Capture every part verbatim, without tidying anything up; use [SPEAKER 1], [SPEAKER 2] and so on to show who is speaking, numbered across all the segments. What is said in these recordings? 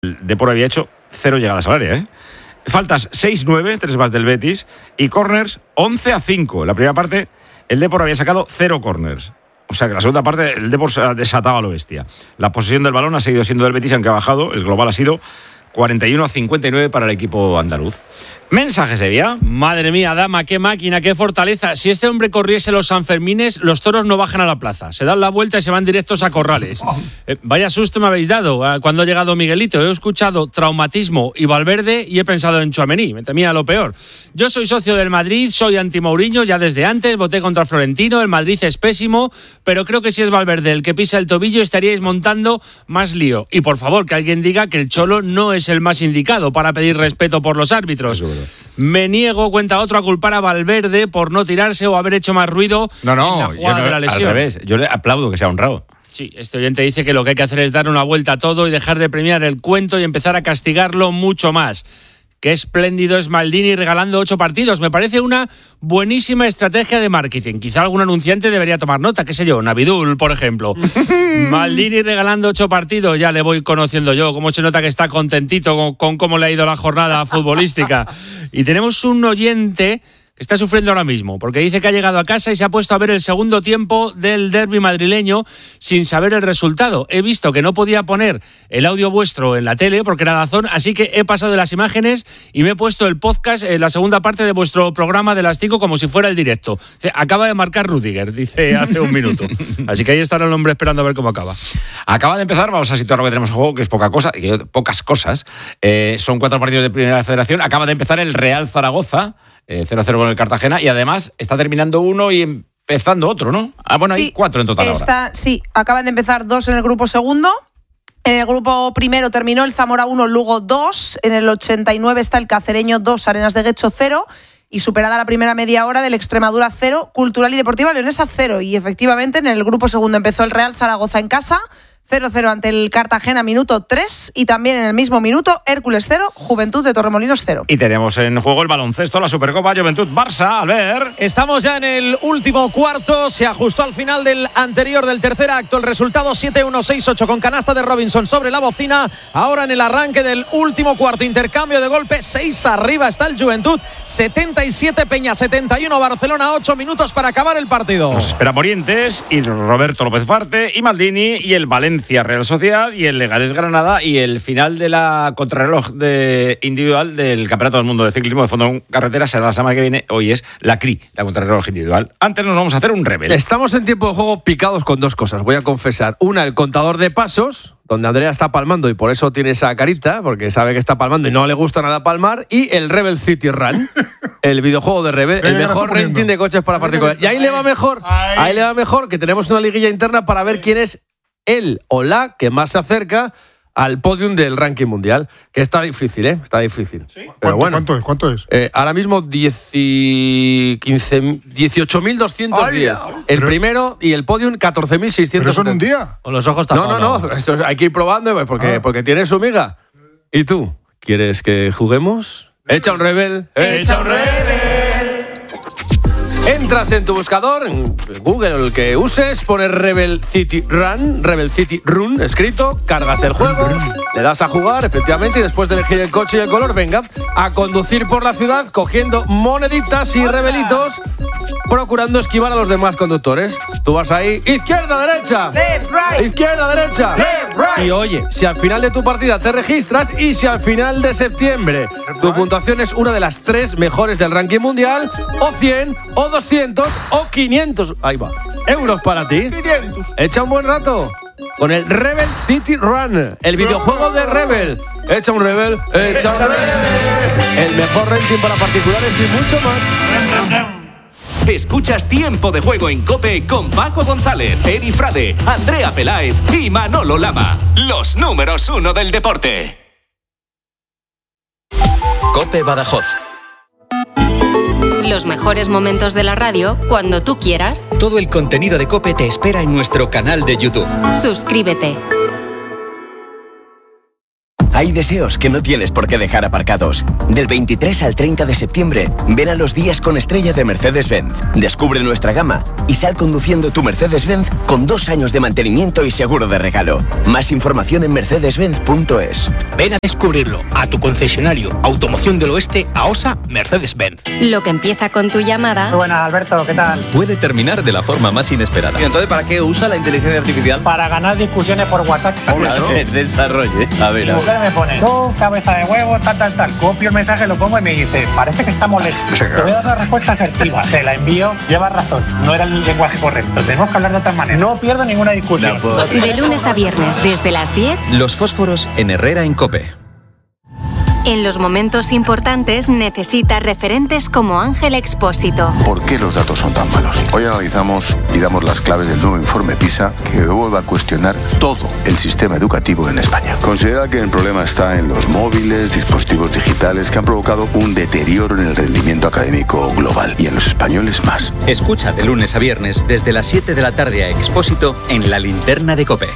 [SPEAKER 1] El Depor había hecho cero llegadas al área, ¿eh? Faltas seis nueve, tres más del Betis, y corners once a cinco. En la primera parte, el Depor había sacado cero corners. O sea que la segunda parte, el Depor se ha desatado a lo bestia. La posesión del balón ha seguido siendo del Betis, aunque ha bajado. El global ha sido cuarenta y uno a cincuenta y nueve para el equipo andaluz. Mensaje, Sevilla.
[SPEAKER 2] Madre mía, dama, qué máquina, qué fortaleza. Si este hombre corriese los Sanfermines, los toros no bajan a la plaza. Se dan la vuelta y se van directos a corrales. Eh, vaya susto me habéis dado eh, cuando ha llegado Miguelito. He escuchado traumatismo y Valverde y he pensado en Tchouaméni. Me temía lo peor. Yo soy socio del Madrid, soy anti-Mourinho ya desde antes, voté contra Florentino, el Madrid es pésimo, pero creo que si es Valverde el que pisa el tobillo estaríais montando más lío. Y por favor, que alguien diga que el Cholo no es el más indicado para pedir respeto por los árbitros. Me niego, cuenta otro, a culpar a Valverde por no tirarse o haber hecho más ruido
[SPEAKER 1] no, no,
[SPEAKER 2] en la jugada
[SPEAKER 1] no,
[SPEAKER 2] de la lesión.
[SPEAKER 1] Al revés, yo le aplaudo que sea honrado.
[SPEAKER 2] Sí, este oyente dice que lo que hay que hacer es dar una vuelta a todo y dejar de premiar el cuento y empezar a castigarlo mucho más. Qué espléndido es Maldini regalando ocho partidos. Me parece una buenísima estrategia de marketing. Quizá algún anunciante debería tomar nota, qué sé yo, Navidul, por ejemplo. Maldini regalando ocho partidos, ya le voy conociendo yo. Cómo se nota que está contentito con, con cómo le ha ido la jornada futbolística. Y tenemos un oyente que está sufriendo ahora mismo, porque dice que ha llegado a casa y se ha puesto a ver el segundo tiempo del derbi madrileño sin saber el resultado. He visto que no podía poner el audio vuestro en la tele porque era Dazón, así que he pasado de las imágenes y me he puesto el podcast en la segunda parte de vuestro programa de las cinco como si fuera el directo. Acaba de marcar Rudiger, dice hace un minuto. Así que ahí estará el hombre esperando a ver cómo acaba.
[SPEAKER 1] Acaba de empezar, vamos a situar lo que tenemos en juego, que es poca cosa, que pocas cosas. Eh, son cuatro partidos de Primera Federación. Acaba de empezar el Real Zaragoza, Eh, cero cero con el Cartagena, y además está terminando uno y empezando otro, ¿no? Ah, bueno, sí, hay cuatro en total
[SPEAKER 3] está,
[SPEAKER 1] ahora.
[SPEAKER 3] Sí, acaban de empezar dos en el grupo segundo. En el grupo primero terminó el Zamora uno, Lugo dos. En el ochenta y nueve está el Cacereño dos, Arenas de Guecho cero. Y superada la primera media hora del Extremadura cero, Cultural y Deportiva Leonesa cero. Y efectivamente en el grupo segundo empezó el Real Zaragoza en casa, cero cero ante el Cartagena, minuto tres, y también en el mismo minuto Hércules cero, Juventud de Torremolinos cero.
[SPEAKER 1] Y tenemos en juego el baloncesto, la Supercopa Juventud-Barça. Albert.
[SPEAKER 4] Estamos ya en el último cuarto, se ajustó al final del anterior, del tercer acto, el resultado siete uno seis ocho con canasta de Robinson sobre la bocina. Ahora en el arranque del último cuarto, intercambio de golpes, seis arriba está el Juventud, setenta y siete Peña, setenta y uno Barcelona, ocho minutos para acabar el partido.
[SPEAKER 1] Nos espera Morientes y Roberto López Farte y Maldini y el Valencia Real Sociedad y el Leganés Granada y el final de la contrarreloj de individual del Campeonato del Mundo de Ciclismo de Fondo en Carretera será la semana que viene. Hoy es la C R I, la contrarreloj individual. Antes nos vamos a hacer un rebel.
[SPEAKER 5] Estamos en tiempo de juego picados con dos cosas, voy a confesar. Una, el contador de pasos, donde Andrea está palmando y por eso tiene esa carita, porque sabe que está palmando y no le gusta nada palmar, y el Rebel City Run, el videojuego de Rebel, el mejor renting de coches para particulares. Y ahí le va mejor, ahí le va mejor, que tenemos una liguilla interna para ver quién es él o la que más se acerca al podium del ranking mundial, que está difícil, ¿eh? Está difícil.
[SPEAKER 6] ¿Sí?
[SPEAKER 5] Pero
[SPEAKER 6] ¿Cuánto,
[SPEAKER 5] bueno,
[SPEAKER 6] ¿Cuánto es? ¿Cuánto es?
[SPEAKER 5] Eh, ahora mismo dieciocho mil doscientos diez. El
[SPEAKER 6] pero,
[SPEAKER 5] primero y el podium catorce mil seiscientos.
[SPEAKER 6] ¿Pero eso en un día?
[SPEAKER 2] Con los ojos
[SPEAKER 5] No,
[SPEAKER 2] tapados.
[SPEAKER 5] no, no. Eso hay que ir probando porque,
[SPEAKER 6] ah.
[SPEAKER 5] porque tiene su miga. ¿Y tú? ¿Quieres que juguemos? Echa un Rebel.
[SPEAKER 3] Echa un
[SPEAKER 5] Rebel. Entras en tu buscador, en Google o el que uses, pones Rebel City Run, Rebel City Run escrito, cargas el juego, le das a jugar, efectivamente, y después de elegir el coche y el color, venga, a conducir por la ciudad cogiendo moneditas y rebelitos, procurando esquivar a los demás conductores. Tú vas ahí, izquierda, derecha,
[SPEAKER 3] Left, right.
[SPEAKER 5] izquierda, derecha,
[SPEAKER 3] Left, right.
[SPEAKER 5] y oye, si al final de tu partida te registras y si al final de septiembre tu puntuación es una de las tres mejores del ranking mundial, o cien, o doscientos, o quinientos, ahí va, euros para ti.
[SPEAKER 6] quinientos.
[SPEAKER 5] Echa un buen rato con el Rebel City Run, el videojuego de Rebel. Echa un Rebel, echa un Rebel. El mejor renting para particulares y mucho más.
[SPEAKER 7] Escuchas Tiempo de Juego en COPE con Paco González, Eri Frade, Andrea Peláez y Manolo Lama. Los números uno del deporte.
[SPEAKER 8] COPE Badajoz.
[SPEAKER 9] Los mejores momentos de la radio cuando tú quieras.
[SPEAKER 8] Todo el contenido de COPE te espera en nuestro canal de YouTube.
[SPEAKER 9] Suscríbete.
[SPEAKER 6] Hay deseos que no tienes por qué dejar aparcados. Del veintitrés al treinta de septiembre, ven a los días con estrella de Mercedes-Benz. Descubre nuestra gama y sal conduciendo tu Mercedes-Benz con dos años de mantenimiento y seguro de regalo. Más información en mercedes benz punto es.
[SPEAKER 10] Ven a descubrirlo a tu concesionario Automoción del Oeste, AOSA Mercedes-Benz.
[SPEAKER 9] Lo que empieza con tu llamada.
[SPEAKER 11] Muy buenas, Alberto, ¿qué tal?
[SPEAKER 12] Puede terminar de la forma más inesperada.
[SPEAKER 13] ¿Y entonces para qué usa la inteligencia artificial?
[SPEAKER 11] Para ganar discusiones por WhatsApp.
[SPEAKER 13] Claro, desarrolle. A ver,
[SPEAKER 11] Mi
[SPEAKER 13] a
[SPEAKER 11] mujer
[SPEAKER 13] ver.
[SPEAKER 11] me pone, tú, cabeza de huevo, tal, tal, tal. Copio el mensaje, lo pongo y me dice, parece que está molesto. Te voy a dar una respuesta asertiva. Te la envío, lleva razón. No era el lenguaje correcto. Tenemos que hablar de otra manera. No pierdo ninguna discusión.
[SPEAKER 9] De lunes a viernes, desde las diez.
[SPEAKER 12] Los fósforos en Herrera en COPE.
[SPEAKER 9] En los momentos importantes necesitas referentes como Ángel Expósito.
[SPEAKER 14] ¿Por qué los datos son tan malos? Hoy analizamos y damos las claves del nuevo informe PISA que vuelve a cuestionar todo el sistema educativo en España. Considera que el problema está en los móviles, dispositivos digitales que han provocado un deterioro en el rendimiento académico global y en los españoles más.
[SPEAKER 12] Escucha de lunes a viernes desde las siete de la tarde a Expósito en La Linterna de COPE.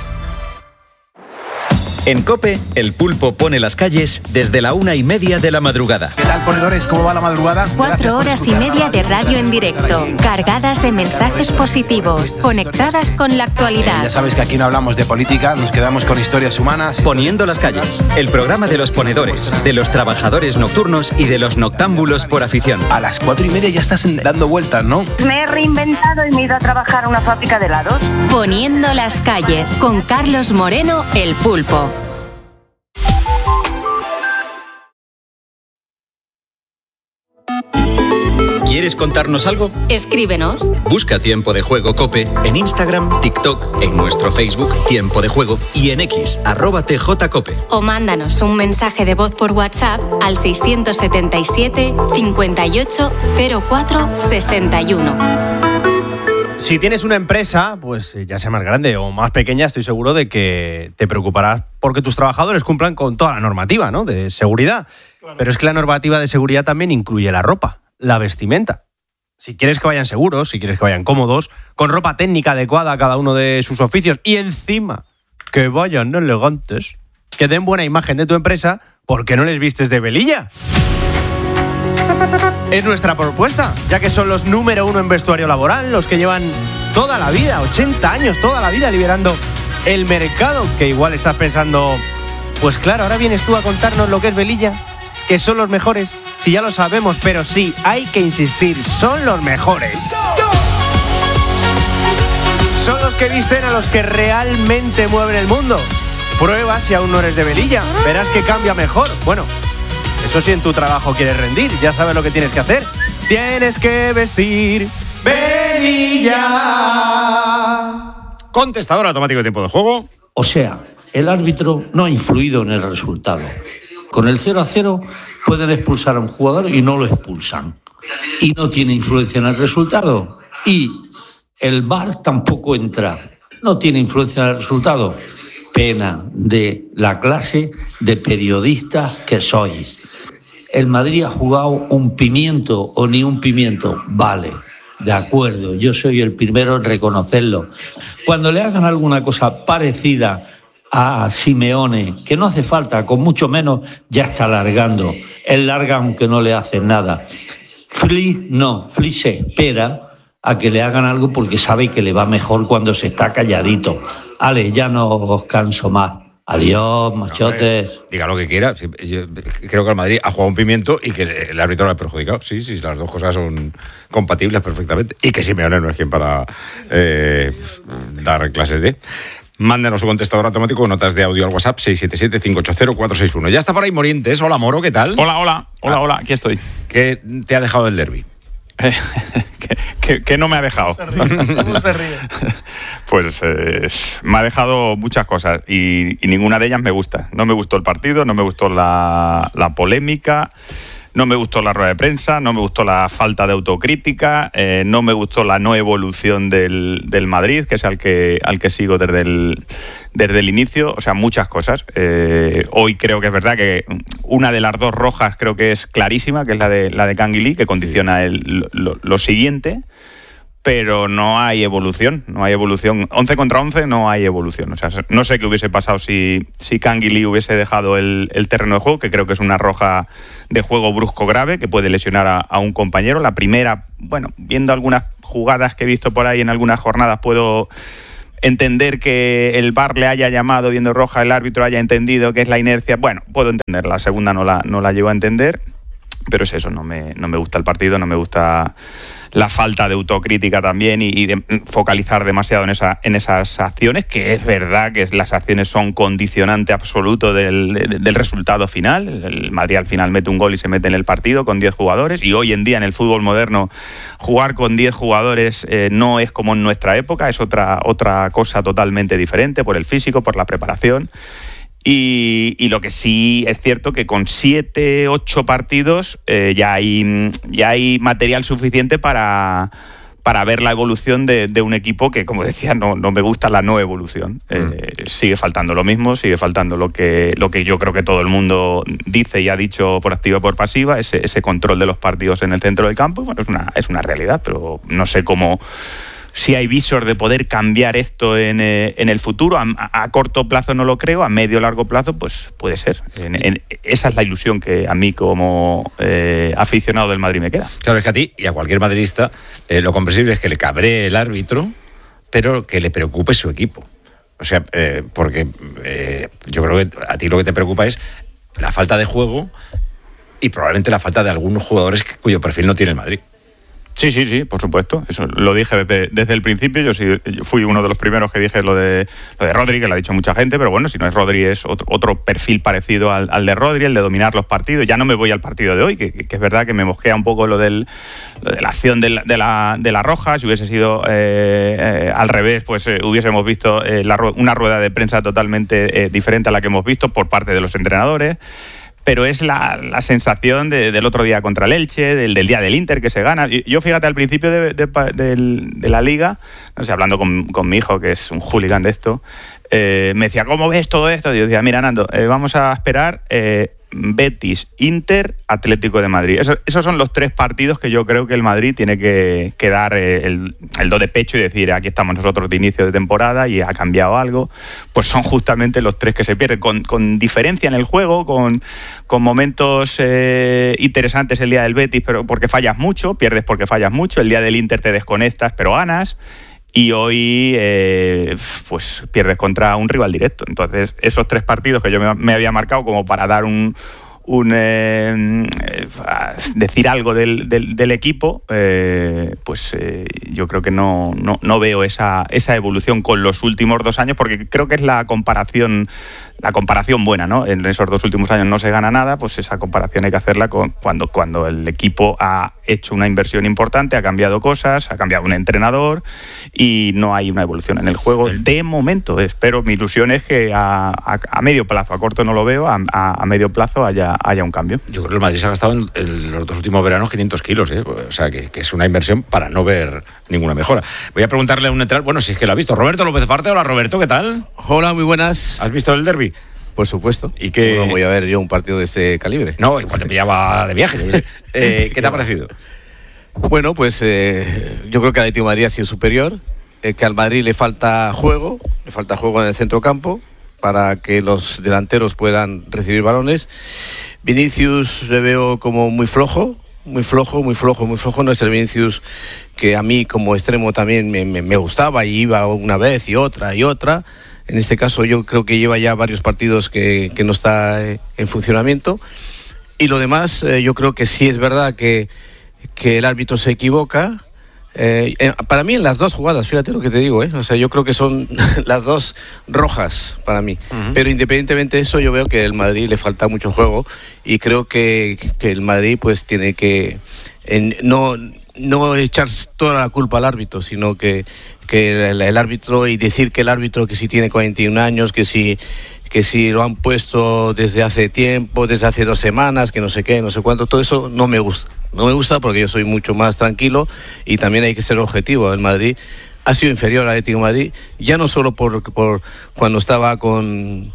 [SPEAKER 12] En COPE, el pulpo pone las calles desde la una y media de la madrugada.
[SPEAKER 15] ¿Qué tal, ponedores? ¿Cómo va la madrugada?
[SPEAKER 9] Cuatro horas y media de radio en directo, cargadas de mensajes positivos, conectadas con la actualidad.
[SPEAKER 15] Eh, ya sabes que aquí no hablamos de política, nos quedamos con historias humanas.
[SPEAKER 12] Poniendo las calles, el programa de los ponedores, de los trabajadores nocturnos y de los noctámbulos por afición.
[SPEAKER 15] A las cuatro y media ya estás en- dando vueltas, ¿no?
[SPEAKER 16] Me he reinventado y me he ido a trabajar a una fábrica de helados.
[SPEAKER 9] Poniendo las calles, con Carlos Moreno, el pulpo.
[SPEAKER 12] ¿Quieres contarnos algo?
[SPEAKER 9] Escríbenos.
[SPEAKER 12] Busca Tiempo de Juego COPE en Instagram, TikTok, en nuestro Facebook Tiempo de Juego y en X, arroba tjcope.
[SPEAKER 9] O mándanos un mensaje de voz por WhatsApp al seiscientos setenta y siete, cincuenta y ocho, cero cuatro, sesenta y uno.
[SPEAKER 5] Si tienes una empresa, pues ya sea más grande o más pequeña, estoy seguro de que te preocuparás porque tus trabajadores cumplan con toda la normativa, ¿no?, de seguridad. Claro. Pero es que la normativa de seguridad también incluye la ropa, la vestimenta. Si quieres que vayan seguros, si quieres que vayan cómodos, con ropa técnica adecuada a cada uno de sus oficios y encima que vayan elegantes, que den buena imagen de tu empresa, ¿por qué no les vistes de velilla? Es nuestra propuesta, ya que son los número uno en vestuario laboral, los que llevan toda la vida, ochenta años, toda la vida liderando el mercado, que igual estás pensando, pues claro, ahora vienes tú a contarnos lo que es velilla, que son los mejores, si ya lo sabemos, pero sí, hay que insistir, son los mejores. Son los que visten a los que realmente mueven el mundo. Prueba si aún no eres de velilla, verás que cambia mejor. Bueno, eso sí, en tu trabajo quieres rendir, ya sabes lo que tienes que hacer. Tienes que vestir velilla.
[SPEAKER 1] Contestador automático de tiempo de juego.
[SPEAKER 17] O sea, el árbitro no ha influido en el resultado. Con el cero a cero pueden expulsar a un jugador y no lo expulsan. Y no tiene influencia en el resultado. Y el V A R tampoco entra. No tiene influencia en el resultado. Pena de la clase de periodistas que sois. El Madrid ha jugado un pimiento o ni un pimiento. Vale, de acuerdo, yo soy el primero en reconocerlo. Cuando le hagan alguna cosa parecida a Simeone, que no hace falta, con mucho menos, ya está largando. Él larga aunque no le hacen nada. Flick no, Flick se espera a que le hagan algo porque sabe que le va mejor cuando se está calladito. Ale, ya no os canso más. Adiós, machotes.
[SPEAKER 1] No, diga lo que quiera. Yo creo que el Madrid ha jugado un pimiento y que el árbitro lo ha perjudicado. Sí, sí, las dos cosas son compatibles perfectamente. Y que Simeone no es quien para eh, dar clases de... Mándenos su contestador automático, notas de audio al WhatsApp seis siete siete, cinco ocho cero, cuatro seis uno. Ya está por ahí Morientes. Hola, Moro, ¿qué tal?
[SPEAKER 18] Hola, hola, hola, ah, hola, aquí estoy.
[SPEAKER 1] ¿Qué te ha dejado el derbi?
[SPEAKER 18] Eh, ¿qué, qué, ¿Qué no me ha dejado?
[SPEAKER 15] ¿Cómo se ríe? ¿Cómo se ríe?
[SPEAKER 18] Pues eh, me ha dejado muchas cosas y, y ninguna de ellas me gusta. No me gustó el partido, no me gustó la, la polémica, no me gustó la rueda de prensa, no me gustó la falta de autocrítica, eh, no me gustó la no evolución del, del Madrid, que es al que, al que sigo desde el, desde el inicio. O sea, muchas cosas. Eh, hoy creo que es verdad que una de las dos rojas creo que es clarísima, que es la de, la de Canguilí, que condiciona el, lo, lo siguiente. pero no hay evolución, no hay evolución. once contra once no hay evolución. O sea, no sé qué hubiese pasado si, si Kang Lee hubiese dejado el, el terreno de juego, que creo que es una roja de juego brusco grave, que puede lesionar a, a un compañero. La primera, bueno, viendo algunas jugadas que he visto por ahí en algunas jornadas, puedo entender que el V A R le haya llamado viendo roja, el árbitro haya entendido que es la inercia. Bueno, puedo entender, la segunda no la, no la llego a entender. Pero es eso, no me, no me gusta el partido, no me gusta la falta de autocrítica también y, y de focalizar demasiado en, esa, en esas acciones, que es verdad que las acciones son condicionante absoluto del, de, del resultado final. El Madrid al final mete un gol y se mete en el partido con diez jugadores, y hoy en día en el fútbol moderno jugar con diez jugadores eh, no es como en nuestra época, es otra, otra cosa totalmente diferente por el físico, por la preparación. Y, y lo que sí es cierto que con siete, ocho partidos eh, ya hay ya hay material suficiente para, para ver la evolución de, de un equipo que, como decía, no, no me gusta la no evolución. Mm. Eh, sigue faltando lo mismo, sigue faltando lo que, lo que yo creo que todo el mundo dice y ha dicho por activa y por pasiva, ese, ese control de los partidos en el centro del campo. Bueno, es una, es una realidad, pero no sé cómo... Si hay visor de poder cambiar esto en, eh, en el futuro. A, a corto plazo no lo creo, a medio largo plazo pues puede ser. En, en, esa es la ilusión que a mí como eh, aficionado del Madrid me queda.
[SPEAKER 1] Claro, es que a ti y a cualquier madridista eh, lo comprensible es que le cabree el árbitro, pero que le preocupe su equipo. O sea, eh, porque eh, yo creo que a ti lo que te preocupa es la falta de juego y probablemente la falta de algunos jugadores cuyo perfil no tiene el Madrid.
[SPEAKER 18] Sí, sí, sí, por supuesto. Eso lo dije desde, desde el principio. Yo, sí, yo fui uno de los primeros que dije lo de lo de Rodri, que lo ha dicho mucha gente, pero bueno, si no es Rodri es otro, otro perfil parecido al, al de Rodri, el de dominar los partidos. Ya no me voy al partido de hoy, que, que es verdad que me mosquea un poco lo, del, lo de la acción de la, de la, de la roja. Si hubiese sido eh, eh, al revés, pues eh, hubiésemos visto eh, la, una rueda de prensa totalmente eh, diferente a la que hemos visto por parte de los entrenadores. Pero es la, la sensación de, del otro día contra el Elche, del, del día del Inter que se gana. Yo, fíjate, al principio de, de, de, de la Liga, no sé, hablando con, con mi hijo, que es un hooligan de esto, eh, me decía, ¿cómo ves todo esto? Y yo decía, mira, Nando, eh, vamos a esperar eh, Betis, Inter, Atlético de Madrid. Eso, esos son los tres partidos que yo creo que el Madrid tiene que, que dar eh, el, el do de pecho y decir, aquí estamos nosotros de inicio de temporada y ha cambiado algo. Pues son justamente los tres que se pierden, con, con diferencia en el juego, con, con momentos eh, interesantes el día del Betis, pero porque fallas mucho, pierdes porque fallas mucho. El día del Inter te desconectas, pero ganas. Y hoy, eh, pues, pierdes contra un rival directo. Entonces, esos tres partidos que yo me, me había marcado como para dar un... un eh, decir algo del, del, del equipo, eh, pues eh, yo creo que no, no, no veo esa, esa evolución con los últimos dos años, porque creo que es la comparación la comparación buena, ¿no? En esos dos últimos años no se gana nada, pues esa comparación hay que hacerla con cuando, cuando el equipo ha hecho una inversión importante, ha cambiado cosas, ha cambiado un entrenador y no hay una evolución en el juego de momento. Espero, mi ilusión es que a, a, a medio plazo, a corto no lo veo, a, a, a medio plazo haya, haya un cambio.
[SPEAKER 1] Yo creo que el Madrid se ha gastado en, en los dos últimos veranos quinientos kilos, ¿eh? O sea, que, que es una inversión para no ver ninguna mejora. Voy a preguntarle a un entrenador, bueno, si es que lo ha visto, Roberto López Farte. Hola, Roberto, ¿qué tal?
[SPEAKER 19] Hola, muy buenas.
[SPEAKER 1] ¿Has visto el derbi?
[SPEAKER 19] Por supuesto.
[SPEAKER 1] ¿Y qué?
[SPEAKER 19] No voy a ver yo un partido de este calibre.
[SPEAKER 1] No, igual te pillaba de viaje. eh, ¿Qué te ha parecido?
[SPEAKER 19] Bueno, pues eh, yo creo que el Atlético de Madrid ha sido superior, eh, que al Madrid le falta juego, le falta juego en el centrocampo para que los delanteros puedan recibir balones. Vinicius le veo como muy flojo, muy flojo, muy flojo, muy flojo. No es el Vinicius que a mí como extremo también me, me, me gustaba y iba una vez y otra y otra. En este caso yo creo que lleva ya varios partidos que, que no está en funcionamiento. Y lo demás, eh, yo creo que sí es verdad que, que el árbitro se equivoca. Eh, para mí en las dos jugadas, fíjate lo que te digo, ¿eh? O sea, yo creo que son las dos rojas para mí. Uh-huh. Pero independientemente de eso, yo veo que el Madrid le falta mucho juego y creo que, que el Madrid pues tiene que en, no, no echar toda la culpa al árbitro, sino que que el, el árbitro y decir que el árbitro que si tiene cuarenta y un años, que si que si lo han puesto desde hace tiempo, desde hace dos semanas, que no sé qué, no sé cuánto, todo eso no me gusta. No me gusta porque yo soy mucho más tranquilo y también hay que ser objetivo. El Madrid ha sido inferior al Atlético de Madrid, ya no solo por, por cuando estaba con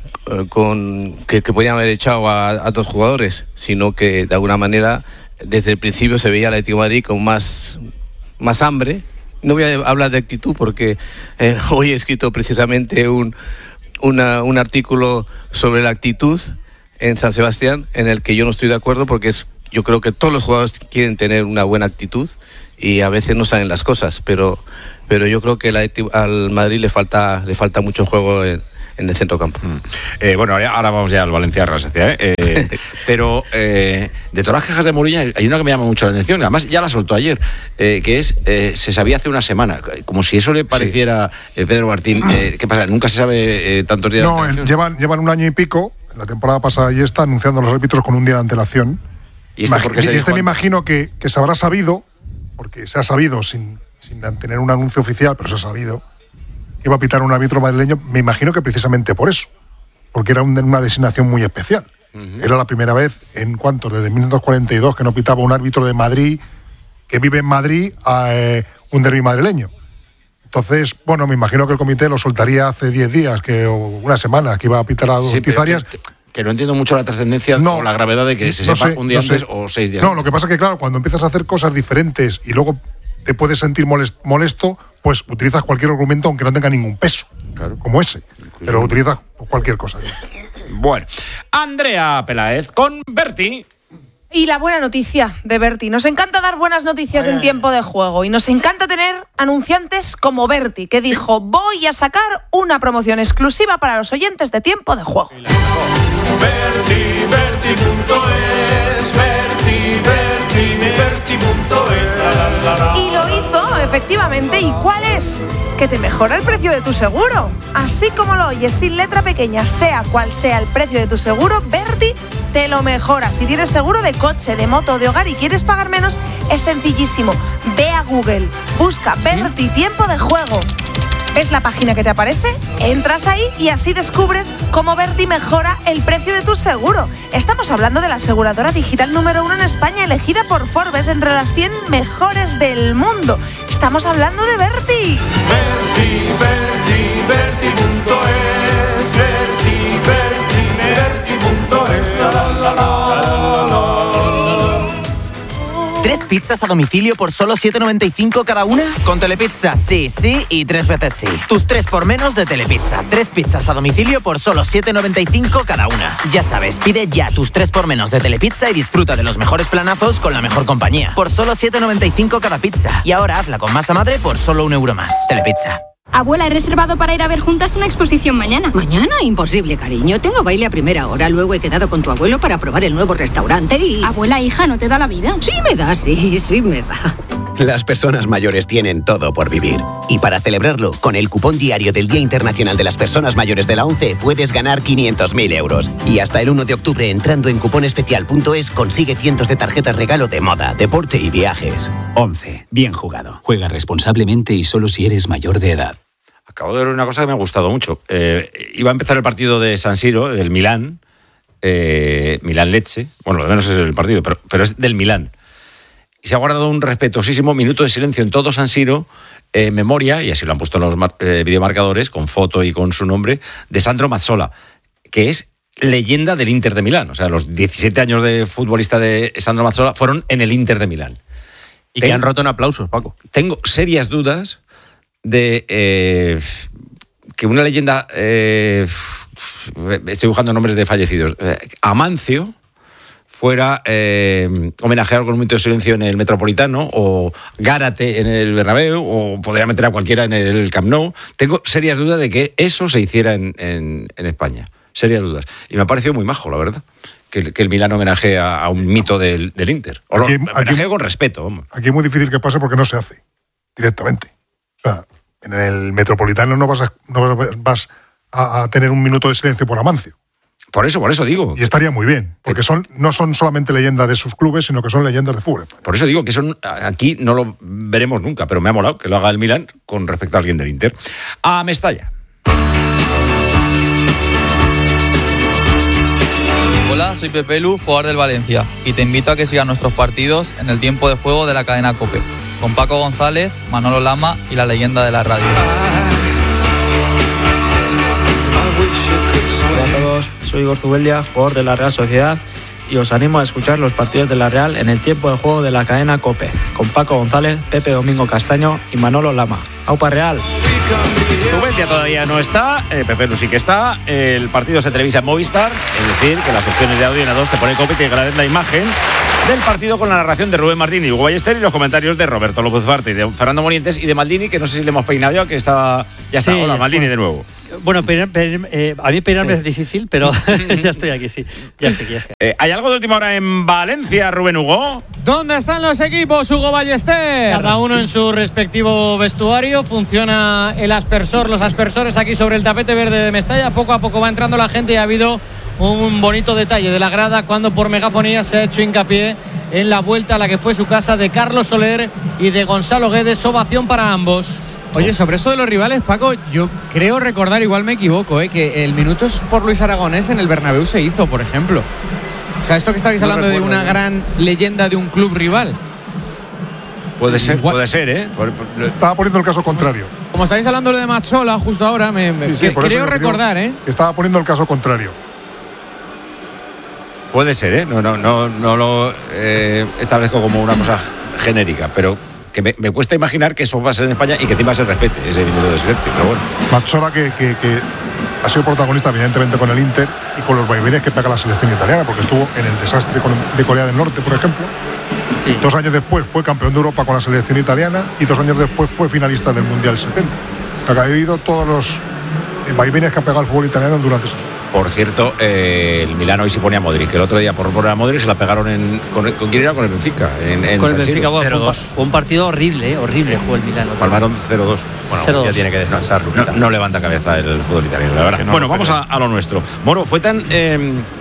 [SPEAKER 19] con que, que podían haber echado a, a dos jugadores, sino que de alguna manera desde el principio se veía al Atlético de Madrid con más, más hambre, no voy a hablar de actitud porque eh, hoy he escrito precisamente un, una, un artículo sobre la actitud en San Sebastián, en el que yo no estoy de acuerdo porque es, yo creo que todos los jugadores quieren tener una buena actitud y a veces no salen las cosas, pero, pero yo creo que la, al Madrid le falta, le falta mucho juego en, en el centro campo.
[SPEAKER 1] Mm. Eh, bueno, ahora, ahora vamos ya al Valencia Real Sociedad, ¿eh? eh, pero eh, de todas las quejas de Mourinho hay una que me llama mucho la atención, además ya la soltó ayer, eh, que es, eh, se sabía hace una semana, como si eso le pareciera, sí. eh, Pedro Martín, eh, ¿qué pasa? ¿Nunca se sabe eh, tantos días
[SPEAKER 20] no,
[SPEAKER 1] de antelación?
[SPEAKER 20] llevan, llevan un año y pico, la temporada pasada y esta, anunciando a los árbitros con un día de antelación.
[SPEAKER 1] ¿Y este,
[SPEAKER 20] Imag- y este me imagino que, que se habrá sabido, porque se ha sabido sin, sin tener un anuncio oficial, pero se ha sabido que iba a pitar un árbitro madrileño, me imagino que precisamente por eso, porque era un, una designación muy especial. Uh-huh. Era la primera vez en cuanto desde mil novecientos cuarenta y dos que no pitaba un árbitro de Madrid que vive en Madrid a eh, un derbi madrileño. Entonces, bueno, me imagino que el comité lo soltaría hace diez días, que, o una semana, que iba a pitar a dos
[SPEAKER 1] sí,
[SPEAKER 20] Tizarias.
[SPEAKER 1] Que, que no entiendo mucho la trascendencia
[SPEAKER 20] no,
[SPEAKER 1] o la gravedad de que se
[SPEAKER 20] no
[SPEAKER 1] sepa
[SPEAKER 20] sé,
[SPEAKER 1] un día
[SPEAKER 20] no
[SPEAKER 1] antes
[SPEAKER 20] sé.
[SPEAKER 1] o seis días
[SPEAKER 20] No,
[SPEAKER 1] antes.
[SPEAKER 20] lo que pasa es que, claro, cuando empiezas a hacer cosas diferentes y luego te puedes sentir molest- molesto, pues utilizas cualquier argumento aunque no tenga ningún peso, claro, como ese. Pero utilizas cualquier cosa.
[SPEAKER 1] Bueno, Andrea Peláez con Berti.
[SPEAKER 3] Y la buena noticia de Berti. Nos encanta dar buenas noticias en tiempo de juego y nos encanta tener anunciantes como Berti, que dijo: voy a sacar una promoción exclusiva para los oyentes de tiempo de juego.
[SPEAKER 21] Berti, Berti punto es, Berti, Berti, Berti punto es.
[SPEAKER 3] Y lo hizo, efectivamente. ¿Y cuál es? Que te mejora el precio de tu seguro. Así como lo oyes, sin letra pequeña, sea cual sea el precio de tu seguro, Berti te lo mejora. Si tienes seguro de coche, de moto, de hogar y quieres pagar menos, es sencillísimo. Ve a Google, busca Berti tiempo de juego. ¿Ves la página que te aparece? Entras ahí y así descubres cómo Berti mejora el precio de tu seguro. Estamos hablando de la aseguradora digital número uno en España, elegida por Forbes entre las cien mejores del mundo. Estamos hablando de Berti.
[SPEAKER 21] Berti, Berti, Berti punto es, Berti, Berti, Berti punto es. La, la, la, la, la.
[SPEAKER 22] ¿Tres pizzas a domicilio por solo siete noventa y cinco cada una? Con Telepizza, sí, sí y tres veces sí. Tus tres por menos de Telepizza. Tres pizzas a domicilio por solo siete noventa y cinco cada una. Ya sabes, pide ya tus tres por menos de Telepizza y disfruta de los mejores planazos con la mejor compañía. Por solo siete noventa y cinco cada pizza. Y ahora hazla con masa madre por solo un euro más. Telepizza.
[SPEAKER 23] Abuela, he reservado para ir a ver juntas una exposición mañana.
[SPEAKER 24] ¿Mañana? Imposible, cariño. Tengo baile a primera hora. Luego he quedado con tu abuelo para probar el nuevo restaurante y...
[SPEAKER 23] Abuela, hija, ¿no te da la vida?
[SPEAKER 24] Sí me da, sí, sí me da.
[SPEAKER 25] Las personas mayores tienen todo por vivir. Y para celebrarlo, con el cupón diario del Día Internacional de las Personas Mayores de la ONCE puedes ganar quinientos mil euros. Y hasta el uno de octubre, entrando en cuponespecial punto es, consigue cientos de tarjetas regalo de moda, deporte y viajes.
[SPEAKER 26] ONCE. Bien jugado. Juega responsablemente y solo si eres mayor de edad.
[SPEAKER 1] Acabo de ver una cosa que me ha gustado mucho. Eh, iba a empezar el partido de San Siro, del Milán, eh, Milán-Lecce. Bueno, lo menos es el partido, pero, pero es del Milán. Y se ha guardado un respetuosísimo minuto de silencio en todo San Siro, en eh, memoria, y así lo han puesto en los mar- eh, videomarcadores, con foto y con su nombre, de Sandro Mazzola, que es leyenda del Inter de Milán. O sea, los diecisiete años de futbolista de Sandro Mazzola fueron en el Inter de Milán.
[SPEAKER 5] Y tengo, que han roto en aplausos, Paco.
[SPEAKER 1] Tengo serias dudas de eh, que una leyenda, eh, estoy buscando nombres de fallecidos, eh, Amancio fuera eh, homenajeado con un minuto de silencio en el Metropolitano, o Gárate en el Bernabéu, o podría meter a cualquiera en el Camp Nou. Tengo serias dudas de que eso se hiciera en, en, en España, serias dudas. Y me ha parecido muy majo, la verdad, que, que el Milán homenajee a, a un mito del, del Inter. O aquí, lo homenajee con respeto. Vamos.
[SPEAKER 20] Aquí es muy difícil que pase porque no se hace directamente. O sea, en el Metropolitano no vas a, no vas a, a tener un minuto de silencio por Amancio.
[SPEAKER 1] Por eso, por eso digo.
[SPEAKER 20] Y estaría muy bien, porque son, no son solamente leyendas de sus clubes, sino que son leyendas de fútbol.
[SPEAKER 1] Por eso digo que son, aquí no lo veremos nunca, pero me ha molado que lo haga el Milán con respecto a alguien del Inter. A Mestalla.
[SPEAKER 27] Hola, soy Pepe Lu, jugador del Valencia, y te invito a que sigas nuestros partidos en el tiempo de juego de la cadena COPE, con Paco González, Manolo Lama y la leyenda de la radio.
[SPEAKER 28] Hola a todos, soy Igor Zubeldia, jugador de la Real Sociedad,
[SPEAKER 2] y os animo a escuchar los partidos de la Real en el tiempo de juego de la cadena COPE, con Paco González, Pepe Domingo Castaño y Manolo Lama. ¡Aupa Real!
[SPEAKER 1] Zubeldía todavía no está, eh, Pepe Lu sí que está. El partido se televisa en Movistar, es decir, que las secciones de audio en A dos te pone COPE y te grabes la imagen del partido con la narración de Rubén Martín y Hugo Ballester y los comentarios de Roberto López Ufarte y de Fernando Morientes y de Maldini, que no sé si le hemos peinado ya, que estaba, ya está.
[SPEAKER 4] Sí,
[SPEAKER 1] Hola, Maldini
[SPEAKER 4] bueno.
[SPEAKER 1] de nuevo.
[SPEAKER 4] Bueno, peinar, peinar, eh, a mí peinarme es difícil, pero ya estoy aquí, sí. Ya estoy, ya estoy.
[SPEAKER 1] Eh, ¿Hay algo de última hora en Valencia, Rubén Hugo?
[SPEAKER 6] ¿Dónde están los equipos, Hugo Ballester? Cada uno en su respectivo vestuario. Funciona el aspersor, los aspersores aquí sobre el tapete verde de Mestalla. Poco a poco va entrando la gente y ha habido un bonito detalle de la grada cuando por megafonía se ha hecho hincapié en la vuelta a la que fue su casa de Carlos Soler y de Gonzalo Guedes. Ovación para ambos.
[SPEAKER 7] Oye, sobre esto de los rivales, Paco, yo creo recordar, igual me equivoco, ¿eh? que el Minutos por Luis Aragonés en el Bernabéu se hizo, por ejemplo. O sea, esto que estabais
[SPEAKER 1] No
[SPEAKER 7] hablando de
[SPEAKER 1] recuerdo,
[SPEAKER 7] una
[SPEAKER 1] ¿no?
[SPEAKER 7] gran leyenda de un club rival.
[SPEAKER 1] Puede ser,
[SPEAKER 7] Igual-
[SPEAKER 1] puede ser, ¿eh? Por- por-
[SPEAKER 20] Estaba poniendo el caso contrario.
[SPEAKER 7] Como estáis hablando de Mazzola justo ahora, me, me-
[SPEAKER 20] Sí, sí,
[SPEAKER 7] cre-
[SPEAKER 20] por eso
[SPEAKER 7] creo
[SPEAKER 20] yo digo
[SPEAKER 7] recordar, ¿eh?
[SPEAKER 20] que Estaba poniendo el caso contrario.
[SPEAKER 1] Puede ser, ¿eh? No, no, no, no lo eh, establezco como una cosa genérica, pero que me, me cuesta imaginar que eso va a ser en España y que encima se respete ese minuto de silencio, pero bueno.
[SPEAKER 20] Mazzola que, que, que ha sido protagonista evidentemente con el Inter y con los vaivenes que pega la selección italiana, porque estuvo en el desastre con- de Corea del Norte, por ejemplo.
[SPEAKER 4] Sí.
[SPEAKER 20] Dos años después fue campeón de Europa con la selección italiana y dos años después fue finalista del Mundial setenta. O sea, que ha vivido todos los eh, vaivenes que ha pegado el fútbol italiano durante esos años.
[SPEAKER 1] Por cierto, eh, el Milán hoy se pone a Modric, que el otro día por poner a Modric se la pegaron en, con, ¿con quién era? Con el Benfica. En, en
[SPEAKER 4] Con el
[SPEAKER 1] San
[SPEAKER 4] Benfica,
[SPEAKER 1] Siro.
[SPEAKER 4] bueno, fue, un, pa- fue un partido horrible, ¿eh? horrible jugó el Milán.
[SPEAKER 1] Palmaron cero dos.
[SPEAKER 4] Bueno, cero dos. ya tiene
[SPEAKER 1] que descansar. No, no levanta cabeza el fútbol italiano, la verdad.
[SPEAKER 4] Que no
[SPEAKER 1] bueno,
[SPEAKER 4] lo
[SPEAKER 1] vamos a,
[SPEAKER 4] celebra.
[SPEAKER 1] a lo nuestro. Moro, fue tan eh,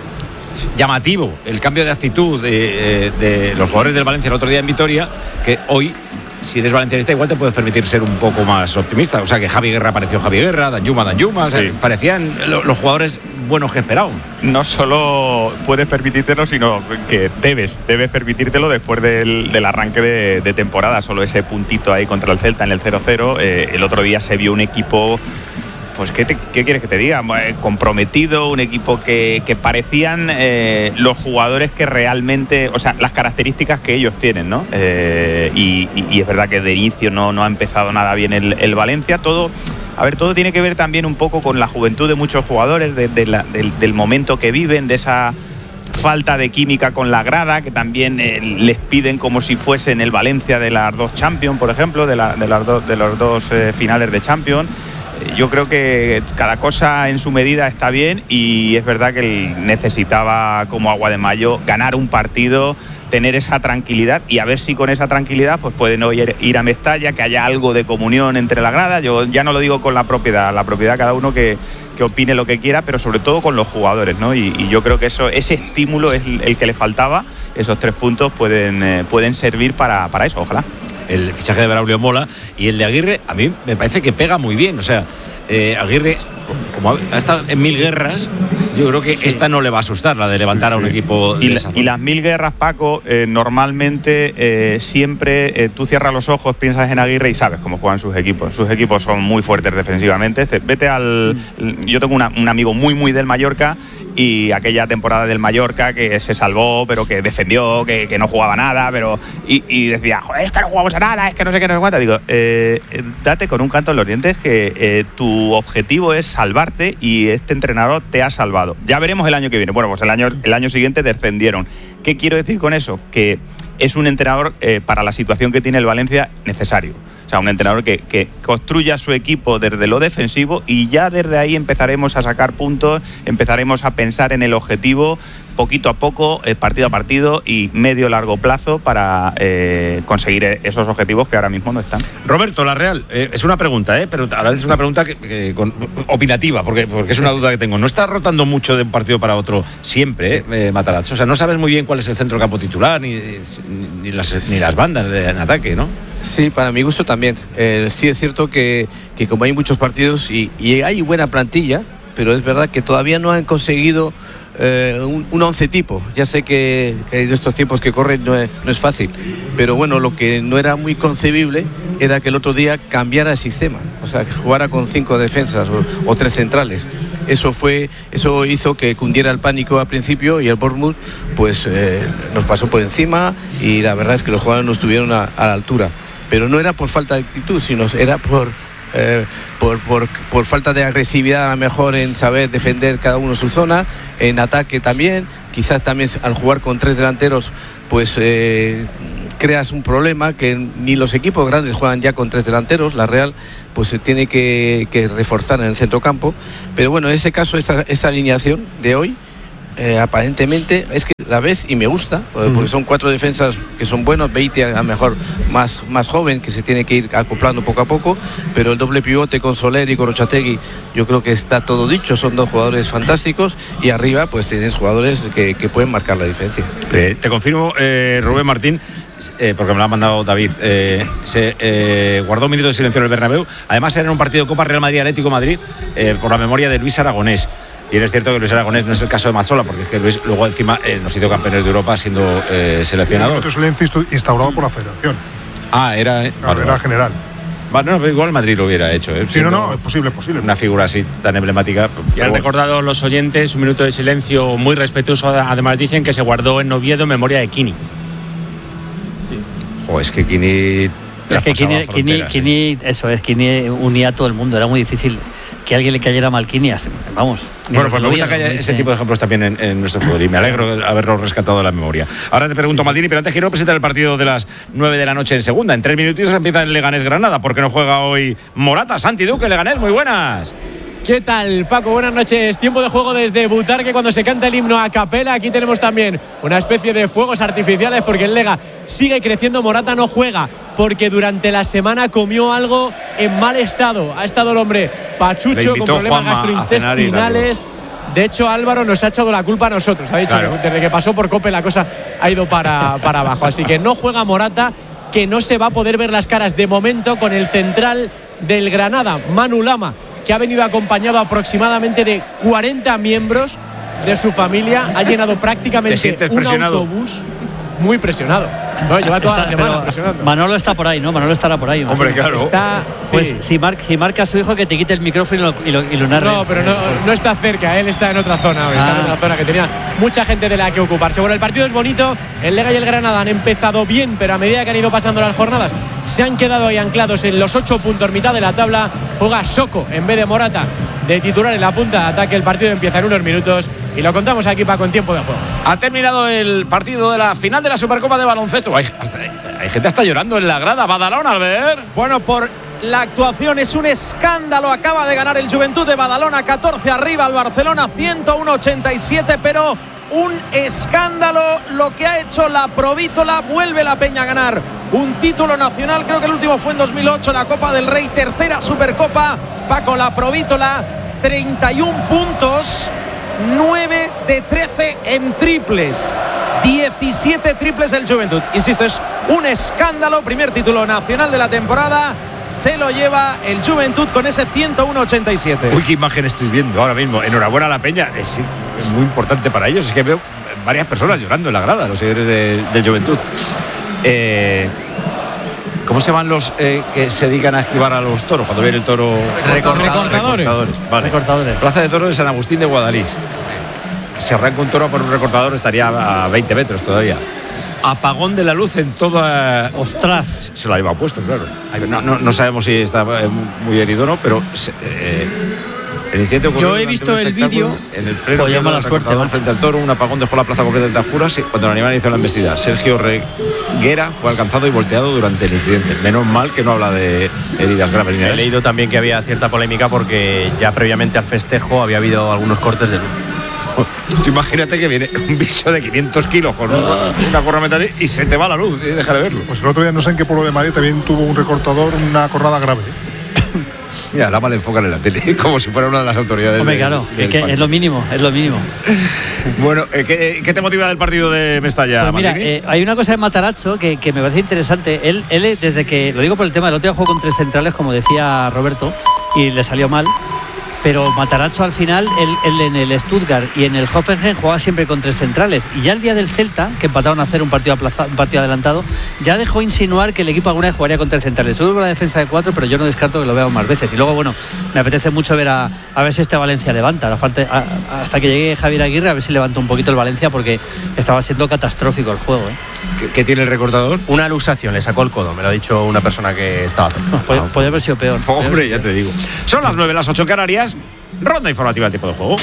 [SPEAKER 1] llamativo el cambio de actitud de, eh, de los jugadores del Valencia el otro día en Vitoria, que hoy, si eres valencianista, igual te puedes permitir ser un poco más optimista. O sea, que Javi Guerra apareció Javi Guerra, Danjuma, Danjuma. O sea,
[SPEAKER 18] Sí.
[SPEAKER 1] parecían lo- los jugadores buenos que esperaban.
[SPEAKER 18] No solo puedes permitírtelo, sino que debes, debes permitírtelo después del, del arranque de, de temporada. Solo ese puntito ahí contra el Celta en el cero cero. Eh, el otro día se vio un equipo, pues, ¿qué, te- qué quieres que te diga? Eh, comprometido, un equipo que, que parecían eh, los jugadores que realmente, o sea, las características que ellos tienen, ¿no? Eh, y, y- y es verdad que de inicio no, no ha empezado nada bien el, el Valencia. Todo, a ver, todo tiene que ver también un poco con la juventud de muchos jugadores, de- de la- del, del momento que viven, de esa falta de química con la grada, que también eh, les piden como si fuesen el Valencia de las dos Champions, por ejemplo, de, la- de, las do- de los dos eh, finales de Champions. Eh, Yo creo que cada cosa en su medida está bien y es verdad que él necesitaba, como agua de mayo, ganar un partido, tener esa tranquilidad y a ver si con esa tranquilidad pues pueden hoy ir, ir a Mestalla, que haya algo de comunión entre la grada. Yo ya no lo digo con la propiedad, la propiedad cada uno que, que opine lo que quiera, pero sobre todo con los jugadores, ¿no? Y, y yo creo que eso, ese estímulo es el, el que le faltaba. Esos tres puntos pueden, eh, pueden servir para, para eso, ojalá.
[SPEAKER 1] El fichaje de Braulio mola y el de Aguirre a mí me parece que pega muy bien. O sea, eh, Aguirre, como ha ha estado en mil guerras, yo creo que esta no le va a asustar, la de levantar a un equipo
[SPEAKER 18] Y,
[SPEAKER 1] de
[SPEAKER 18] la-
[SPEAKER 1] esa
[SPEAKER 18] y las mil guerras, Paco, eh, normalmente eh, siempre eh, tú cierras los ojos, piensas en Aguirre y sabes cómo juegan sus equipos. Sus equipos son muy fuertes defensivamente. Este, Vete al. Yo tengo una- un amigo muy, muy del Mallorca. Y aquella temporada del Mallorca que se salvó, pero que defendió, que, que no jugaba nada, pero y, y decía, joder, es que no jugamos a nada, es que no sé qué, no sé cuánto. Digo, eh, date con un canto en los dientes que eh, tu objetivo es salvarte y este entrenador te ha salvado. Ya veremos el año que viene. Bueno, pues el año, el año siguiente descendieron. ¿Qué quiero decir con eso? Que es un entrenador eh, para la situación que tiene el Valencia necesario. O sea, un entrenador que, que construya su equipo desde lo defensivo y ya desde ahí empezaremos a sacar puntos, empezaremos a pensar en el objetivo poquito a poco, eh, partido a partido y medio largo plazo para eh, conseguir esos objetivos que ahora mismo no están.
[SPEAKER 1] Roberto, la Real, eh, es una pregunta, eh, pero a la vez es una pregunta que, que, con- opinativa, porque, porque es una duda que tengo. ¿No está rotando mucho de un partido para otro siempre, sí. eh, Matarazzo? O sea, no sabes muy bien cuál es el centro campo titular, ni, ni, las, ni las bandas de, en ataque, ¿no?
[SPEAKER 19] Sí, para mi gusto también. Eh, sí es cierto que, que como hay muchos partidos y, y hay buena plantilla, pero es verdad que todavía no han conseguido eh, un, un once tipo. Ya sé que, que en estos tiempos que corren no es, no es fácil, pero bueno, lo que no era muy concebible era que el otro día cambiara el sistema, o sea, que jugara con cinco defensas o, o tres centrales. eso fue, eso hizo que cundiera el pánico al principio y el Bournemouth pues eh, nos pasó por encima y la verdad es que los jugadores no estuvieron a, a la altura. Pero no era por falta de actitud, sino era por, eh, por, por, por falta de agresividad, a lo mejor en saber defender cada uno su zona, en ataque también, quizás también al jugar con tres delanteros pues eh, creas un problema que ni los equipos grandes juegan ya con tres delanteros. La Real pues se tiene que, que reforzar en el centrocampo, pero bueno, en ese caso esta, esta alineación de hoy eh, aparentemente es que la ves y me gusta, porque uh-huh. son cuatro defensas que son buenos. Beite a lo mejor más, más joven, que se tiene que ir acoplando poco a poco, pero el doble pivote con Soler y Gorrotxategi yo creo que está todo dicho, son dos jugadores fantásticos y arriba pues tienes jugadores que, que pueden marcar la diferencia.
[SPEAKER 1] Eh, te confirmo, eh, Rubén Martín, Eh, porque me lo ha mandado David, eh, se eh, guardó un minuto de silencio en el Bernabéu. Además era en un partido de Copa Real Madrid-Atlético Madrid eh, por la memoria de Luis Aragonés. Y es cierto que Luis Aragonés no es el caso de Mazzola, porque es que Luis luego encima eh, nos hizo campeones de Europa siendo eh, seleccionado.
[SPEAKER 20] Un minuto de silencio instaurado por la Federación.
[SPEAKER 1] Ah, era... Eh,
[SPEAKER 20] claro, era general.
[SPEAKER 1] Bueno, no, pero igual Madrid lo hubiera hecho. ¿eh?
[SPEAKER 20] Sí, no, no, es posible, es posible.
[SPEAKER 1] Una figura así tan emblemática.
[SPEAKER 8] Y han recordado los oyentes un minuto de silencio muy respetuoso. Además dicen que se guardó en Oviedo en memoria de Kini.
[SPEAKER 1] O es que Kini...
[SPEAKER 4] Es que Kini, Kini, Kini, eso es, Kini unía a todo el mundo. Era muy difícil que a alguien le cayera mal Kini. Vamos.
[SPEAKER 1] Bueno, pues me gusta que haya ese tipo de ejemplos también en, en nuestro fútbol y me alegro de haberlo rescatado de la memoria. Ahora te pregunto, sí, Maldini, pero antes quiero presentar el partido de las nueve de la noche en segunda. En tres minutitos empieza el Leganés-Granada. ¿Por qué no juega hoy Morata? Santi Duque, Leganés, muy buenas.
[SPEAKER 6] ¿Qué tal, Paco? Buenas noches. Tiempo de juego desde Butarque cuando se canta el himno a capela. Aquí tenemos también una especie de fuegos artificiales porque el Lega sigue creciendo. Morata no juega porque durante la semana comió algo en mal estado. Ha estado el hombre pachucho con problemas gastrointestinales. De hecho, Álvaro nos ha echado la culpa a nosotros. Ha dicho claro. que desde que pasó por Cope la cosa ha ido para, para abajo. Así que no juega Morata, que no se va a poder ver las caras de momento con el central del Granada, Manu Lama, que ha venido acompañado aproximadamente de cuarenta miembros de su familia. Ha llenado prácticamente un presionado? autobús. Muy presionado. No, lleva toda está, la semana presionando.
[SPEAKER 4] Manolo está por ahí, ¿no? Manolo estará por ahí.
[SPEAKER 1] Hombre, claro.
[SPEAKER 6] Está,
[SPEAKER 4] pues
[SPEAKER 6] sí.
[SPEAKER 4] si, mar, si marca a su hijo que te quite el micrófono y lo, y lo, y lo narre.
[SPEAKER 6] No, pero no, no está cerca. Él está en otra zona. Hoy. Ah. Está en otra zona que tenía mucha gente de la que ocuparse. Bueno, el partido es bonito. El Lega y el Granada han empezado bien, pero a medida que han ido pasando las jornadas se han quedado ahí anclados en los ocho puntos, mitad de la tabla. Juega Soko en vez de Morata de titular en la punta de ataque. El partido empieza en unos minutos y lo contamos aquí, Paco, en tiempo de juego.
[SPEAKER 1] Ha terminado el partido de la final de la Supercopa de baloncesto. Hay, hasta, hay gente hasta llorando en la grada. Badalona, al ver.
[SPEAKER 10] Bueno, por la actuación es un escándalo. Acaba de ganar el Juventud de Badalona, catorce arriba al Barcelona, ciento uno ochenta y siete, pero un escándalo lo que ha hecho la Provítola. Vuelve la Peña a ganar un título nacional. Creo que el último fue en dos mil ocho, la Copa del Rey, tercera Supercopa. Paco, la Provítola, treinta y uno puntos, nueve de trece en triples, diecisiete triples el Juventud. Insisto, es un escándalo. Primer título nacional de la temporada. Se lo lleva el Juventud con ese ciento uno ochenta y siete.
[SPEAKER 1] Uy, qué imagen estoy viendo ahora mismo. Enhorabuena a la Peña. Es muy importante para ellos. Es que veo varias personas llorando en la grada, los seguidores de, del Juventud. Eh, ¿Cómo se llaman los eh, que se dedican a esquivar a los toros cuando viene el toro?
[SPEAKER 6] Recortadores.
[SPEAKER 1] Recortadores. Recortadores. Vale.
[SPEAKER 4] Recortadores.
[SPEAKER 1] Plaza de Toros de San Agustín de Guadalís. Se arranca un toro por un recortador, estaría a veinte metros todavía. Apagón de la luz en toda.
[SPEAKER 4] ¡Ostras!
[SPEAKER 1] Se la lleva puesto, claro. No, no, no sabemos si está muy herido o no, pero se, eh, el incidente ocurrió.
[SPEAKER 6] Yo he visto el vídeo.
[SPEAKER 1] En el pleno de la suerte frente al toro, un apagón dejó la plaza completa de Tajuras cuando el animal hizo la embestida. Sergio Reguera fue alcanzado y volteado durante el incidente. Menos mal que no habla de heridas graves.
[SPEAKER 11] He leído también que había cierta polémica porque ya previamente al festejo había habido algunos cortes de luz.
[SPEAKER 1] Tú imagínate que viene un bicho de quinientos kilos con una correa metálica y se te va la luz y deja de verlo.
[SPEAKER 20] Pues el otro día no sé en qué pueblo de Madrid también tuvo un recortador, una cornada grave.
[SPEAKER 1] Mira, la mal enfocan en la tele, como si fuera una de las autoridades.
[SPEAKER 4] Hombre,
[SPEAKER 1] de,
[SPEAKER 4] claro, es, que es lo mínimo, es lo mínimo.
[SPEAKER 1] Bueno, ¿qué, ¿qué te motiva del partido de Mestalla,
[SPEAKER 4] pues mira, eh, hay una cosa de Matarazzo que, que me parece interesante. Él, él, desde que, lo digo por el tema, el otro día jugó con tres centrales, como decía Roberto, y le salió mal. pero Matarazzo al final, él, él en el Stuttgart y en el Hoffenheim jugaba siempre con tres centrales. Y ya el día del Celta, que empataron a hacer un partido aplazado, un partido adelantado, ya dejó insinuar que el equipo alguna vez jugaría con tres centrales. Yo con la defensa de cuatro, pero yo no descarto que lo veamos más veces. Y luego, bueno, me apetece mucho ver a, a ver si este Valencia levanta. La falta, a, hasta que llegue Javier Aguirre, a ver si levanta un poquito el Valencia, porque estaba siendo catastrófico el juego. ¿eh?
[SPEAKER 1] ¿Qué, ¿Qué tiene el recortador?
[SPEAKER 11] Una luxación, le sacó el codo, me lo ha dicho una persona que estaba haciendo.
[SPEAKER 4] No, puede, puede haber sido peor.
[SPEAKER 1] Hombre, ya te digo. Son las nueve, las ocho en Canarias. Ronda informativa de tiempo de juego.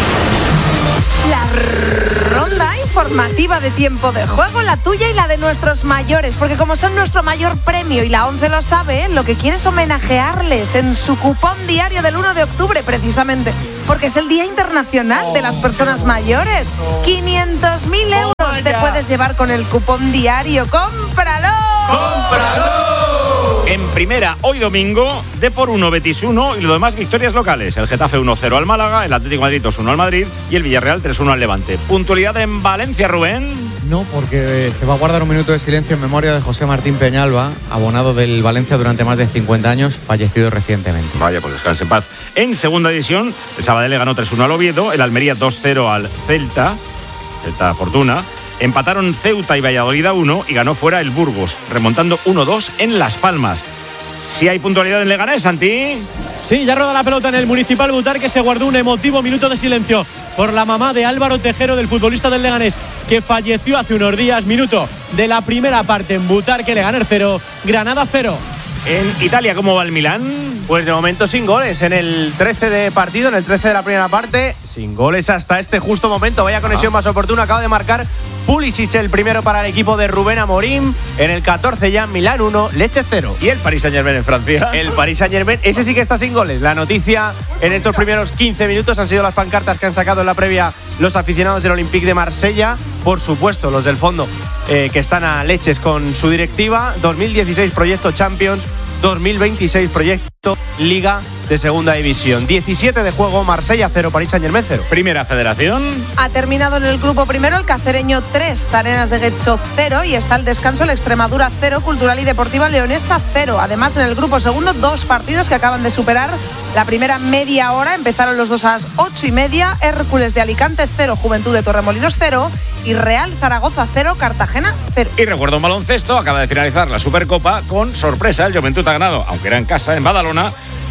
[SPEAKER 3] La ronda informativa de tiempo de juego, la tuya y la de nuestros mayores, porque como son nuestro mayor premio y la ONCE lo sabe, lo que quiere es homenajearles en su cupón diario del uno de octubre, precisamente, porque es el Día Internacional de las Personas Mayores. quinientos mil euros te puedes llevar con el cupón diario. ¡Cómpralo!
[SPEAKER 1] ¡Cómpralo! En primera, hoy domingo, Depor uno, Betis uno y lo demás victorias locales. El Getafe uno cero al Málaga, el Atlético de Madrid dos uno al Madrid y el Villarreal tres uno al Levante. ¿Puntualidad en Valencia, Rubén?
[SPEAKER 7] No, porque se va a guardar un minuto de silencio en memoria de José Martín Peñalba, abonado del Valencia durante más de cincuenta años, fallecido recientemente.
[SPEAKER 1] Vaya, pues descanse en paz. En segunda división, el Sabadell le ganó tres uno al Oviedo, el Almería dos cero al Celta, Celta Fortuna. Empataron Ceuta y Valladolid a uno y ganó fuera el Burgos, remontando uno dos en Las Palmas. Si hay puntualidad en Leganés, Santi.
[SPEAKER 6] Sí, ya roda la pelota en el Municipal Butar, que se guardó un emotivo minuto de silencio por la mamá de Álvaro Tejero, del futbolista del Leganés, que falleció hace unos días. Minuto de la primera parte en Butar, que Leganés cero, Granada cero.
[SPEAKER 1] En Italia, ¿cómo va el Milán?
[SPEAKER 11] Pues de momento sin goles en el trece de partido, en el trece de la primera parte, sin goles hasta este justo momento. Vaya conexión ah. más oportuna, acaba de marcar Pulisic el primero para el equipo de Rubén Amorim. En el catorce ya Milán uno, Lecce cero.
[SPEAKER 1] ¿Y el Paris Saint-Germain en Francia?
[SPEAKER 11] El Paris Saint-Germain, ese sí que está sin goles. La noticia en estos primeros quince minutos han sido las pancartas que han sacado en la previa los aficionados del Olympique de Marsella. Por supuesto, los del fondo eh, que están a leches con su directiva. dos mil dieciséis proyecto Champions, dos mil veintiséis proyecto Liga de Segunda División. diecisiete de juego, Marsella cero, Paris Saint-Germain cero.
[SPEAKER 1] Primera Federación.
[SPEAKER 3] Ha terminado en el grupo primero el Cacereño tres, Arenas de Guecho cero y está el descanso el Extremadura cero, Cultural y Deportiva Leonesa cero. Además, en el grupo segundo, dos partidos que acaban de superar la primera media hora. Empezaron los dos a las ocho y media. Hércules de Alicante cero, Juventud de Torremolinos cero y Real Zaragoza cero, Cartagena cero.
[SPEAKER 1] Y recuerdo un baloncesto, acaba de finalizar la Supercopa con sorpresa. El Juventud ha ganado, aunque era en casa, en Badalona,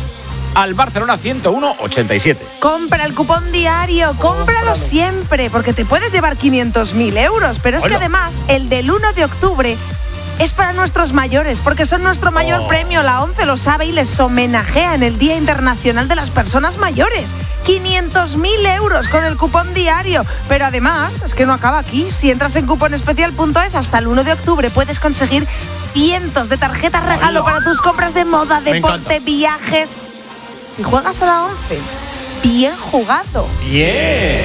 [SPEAKER 1] al Barcelona ciento uno ochenta y siete.
[SPEAKER 3] Compra el cupón diario, cómpralo siempre, porque te puedes llevar quinientos mil euros. Pero es bueno, que además el del uno de octubre es para nuestros mayores, porque son nuestro mayor oh. premio. La ONCE lo sabe y les homenajea en el Día Internacional de las Personas Mayores. quinientos mil euros con el cupón diario. Pero además, es que no acaba aquí. Si entras en cuponespecial punto es, hasta el uno de octubre puedes conseguir cientos de tarjetas regalo oh. para tus compras de moda, deporte, viajes. Si juegas a la ONCE, bien jugado.
[SPEAKER 1] Bien.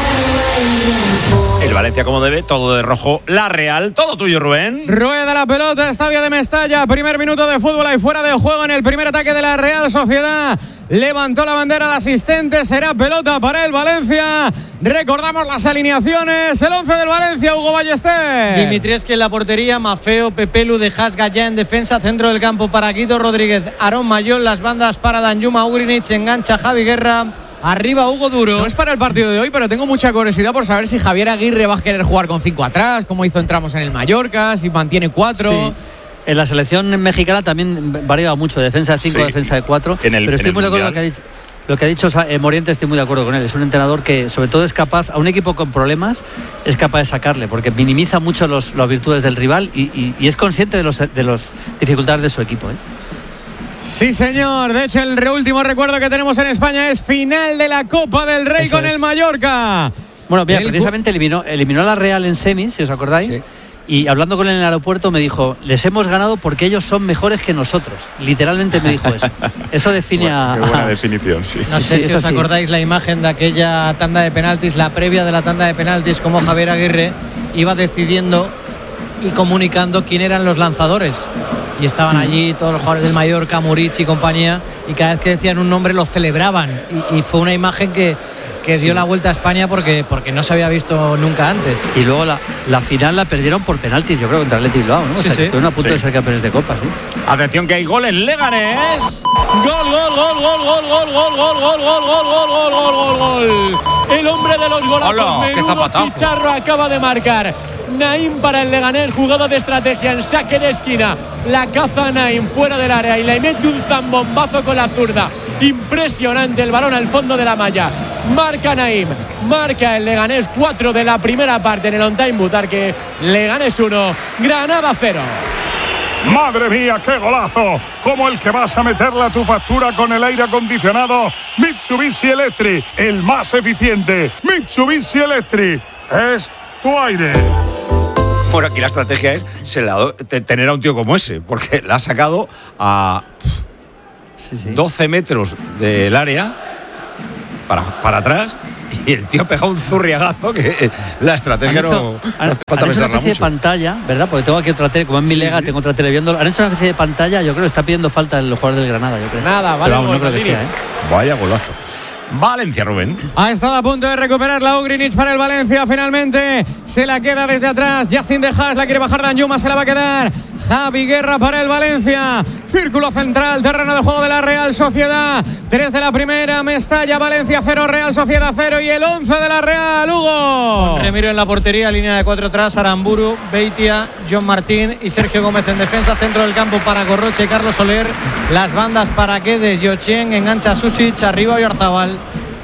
[SPEAKER 1] El Valencia como debe, todo de rojo. La Real, todo tuyo, Rubén.
[SPEAKER 6] Rueda la pelota, Estadio de Mestalla. Primer minuto de fútbol ahí fuera de juego en el primer ataque de la Real Sociedad. Levantó la bandera al asistente, será pelota para el Valencia. Recordamos las alineaciones. El once del Valencia, Hugo Ballester.
[SPEAKER 9] Dimitrievski en la portería, Mafeo, Pepelu, de Hasga ya en defensa, centro del campo para Guido Rodríguez, Aarón Mayol, las bandas para Danjuma Ugrinic, engancha Javi Guerra. Arriba Hugo Duro.
[SPEAKER 7] No es para el partido de hoy, pero tengo mucha curiosidad por saber si Javier Aguirre va a querer jugar con cinco atrás, como hizo en Tramos en el Mallorca, si mantiene cuatro.
[SPEAKER 4] Sí. En la selección mexicana también variaba mucho, defensa de cinco, sí, defensa de cuatro. Pero estoy muy de acuerdo con lo que ha dicho. Lo que ha dicho eh, Moriente, estoy muy de acuerdo con él. Es un entrenador que, sobre todo, es capaz, a un equipo con problemas, es capaz de sacarle, porque minimiza mucho los, las virtudes del rival y, y, y es consciente de las de los dificultades de su equipo, ¿eh?
[SPEAKER 6] Sí, señor. De hecho, el último recuerdo que tenemos en España es final de la Copa del Rey. Eso con es. El Mallorca.
[SPEAKER 4] Bueno, mira, el precisamente eliminó, eliminó a la Real en semis, si os acordáis. Sí. Y hablando con él en el aeropuerto me dijo, les hemos ganado porque ellos son mejores que nosotros. Literalmente me dijo eso. Eso define
[SPEAKER 18] bueno,
[SPEAKER 4] a...
[SPEAKER 18] Qué buena definición, sí.
[SPEAKER 9] No sé
[SPEAKER 4] sí,
[SPEAKER 9] si os
[SPEAKER 4] sí.
[SPEAKER 9] acordáis la imagen de aquella tanda de penaltis, la previa de la tanda de penaltis, como Javier Aguirre iba decidiendo y comunicando quién eran los lanzadores. Y estaban allí todos los jugadores del Mallorca, Murici y compañía, y cada vez que decían un nombre lo celebraban. Y, y fue una imagen que... que dio sí. la vuelta a España porque, porque no se había visto nunca antes.
[SPEAKER 4] Y luego la, la final la perdieron por penaltis, yo creo, contra el Athletic Bilbao, ¿no?
[SPEAKER 9] Sí,
[SPEAKER 4] o sea,
[SPEAKER 9] sí.
[SPEAKER 4] que estuvieron a punto
[SPEAKER 1] sí.
[SPEAKER 4] de ser campeones de Copa, ¿sí?
[SPEAKER 1] Atención que hay gol en Leganés.
[SPEAKER 6] Gol, gol, gol, gol, gol, gol, gol, gol, gol, gol, gol, gol, gol, gol, gol, gol. El hombre de los golazos, menudo chicharro, acaba de marcar. Naim para el Leganés, jugada de estrategia en saque de esquina. La caza Naim fuera del área y le mete un zambombazo con la zurda. Impresionante el balón al fondo de la malla. Marca Naim, marca el Leganés cuatro de la primera parte en el on time Butarque. Leganés uno, Granada cero.
[SPEAKER 20] Madre mía, qué golazo, como el que vas a meterle a tu factura con el aire acondicionado Mitsubishi Electric, el más eficiente. Mitsubishi Electric es tu aire.
[SPEAKER 1] Bueno, aquí la estrategia es se la do, te, tener a un tío como ese, porque la ha sacado a sí, sí. doce metros del área para, para atrás. Y el tío ha pegado un zurriagazo que la estrategia
[SPEAKER 4] han hecho,
[SPEAKER 1] no,
[SPEAKER 4] han,
[SPEAKER 1] no hace falta
[SPEAKER 4] han hecho una especie
[SPEAKER 1] mucho.
[SPEAKER 4] de pantalla, ¿verdad? Porque tengo aquí otra tele, como en mi
[SPEAKER 1] sí,
[SPEAKER 4] lega,
[SPEAKER 1] sí.
[SPEAKER 4] tengo otra tele viendo. Han hecho una especie de pantalla, yo creo que está pidiendo falta el jugador del Granada, yo creo.
[SPEAKER 6] Nada, vale.
[SPEAKER 4] Pero vamos,
[SPEAKER 6] gol,
[SPEAKER 4] no creo que sea, ¿eh?
[SPEAKER 1] Vaya golazo. Valencia, Rubén.
[SPEAKER 7] Ha estado a punto de recuperar la Ugrinic para el Valencia. Finalmente se la queda desde atrás. Justin De Haas la quiere bajar Danjuma, se la va a quedar. Javi Guerra para el Valencia. Círculo central, terreno de juego de la Real Sociedad. tres de la primera, Mestalla, Valencia cero, Real Sociedad cero. Y el once de la Real, Hugo.
[SPEAKER 9] Remiro en la portería, línea de cuatro atrás, Aramburu, Beitia, John Martín y Sergio Gómez en defensa. Centro del campo para Gorroche y Carlos Soler. Las bandas para Guedes, Yochen, engancha Susic, arriba Oyarzabal.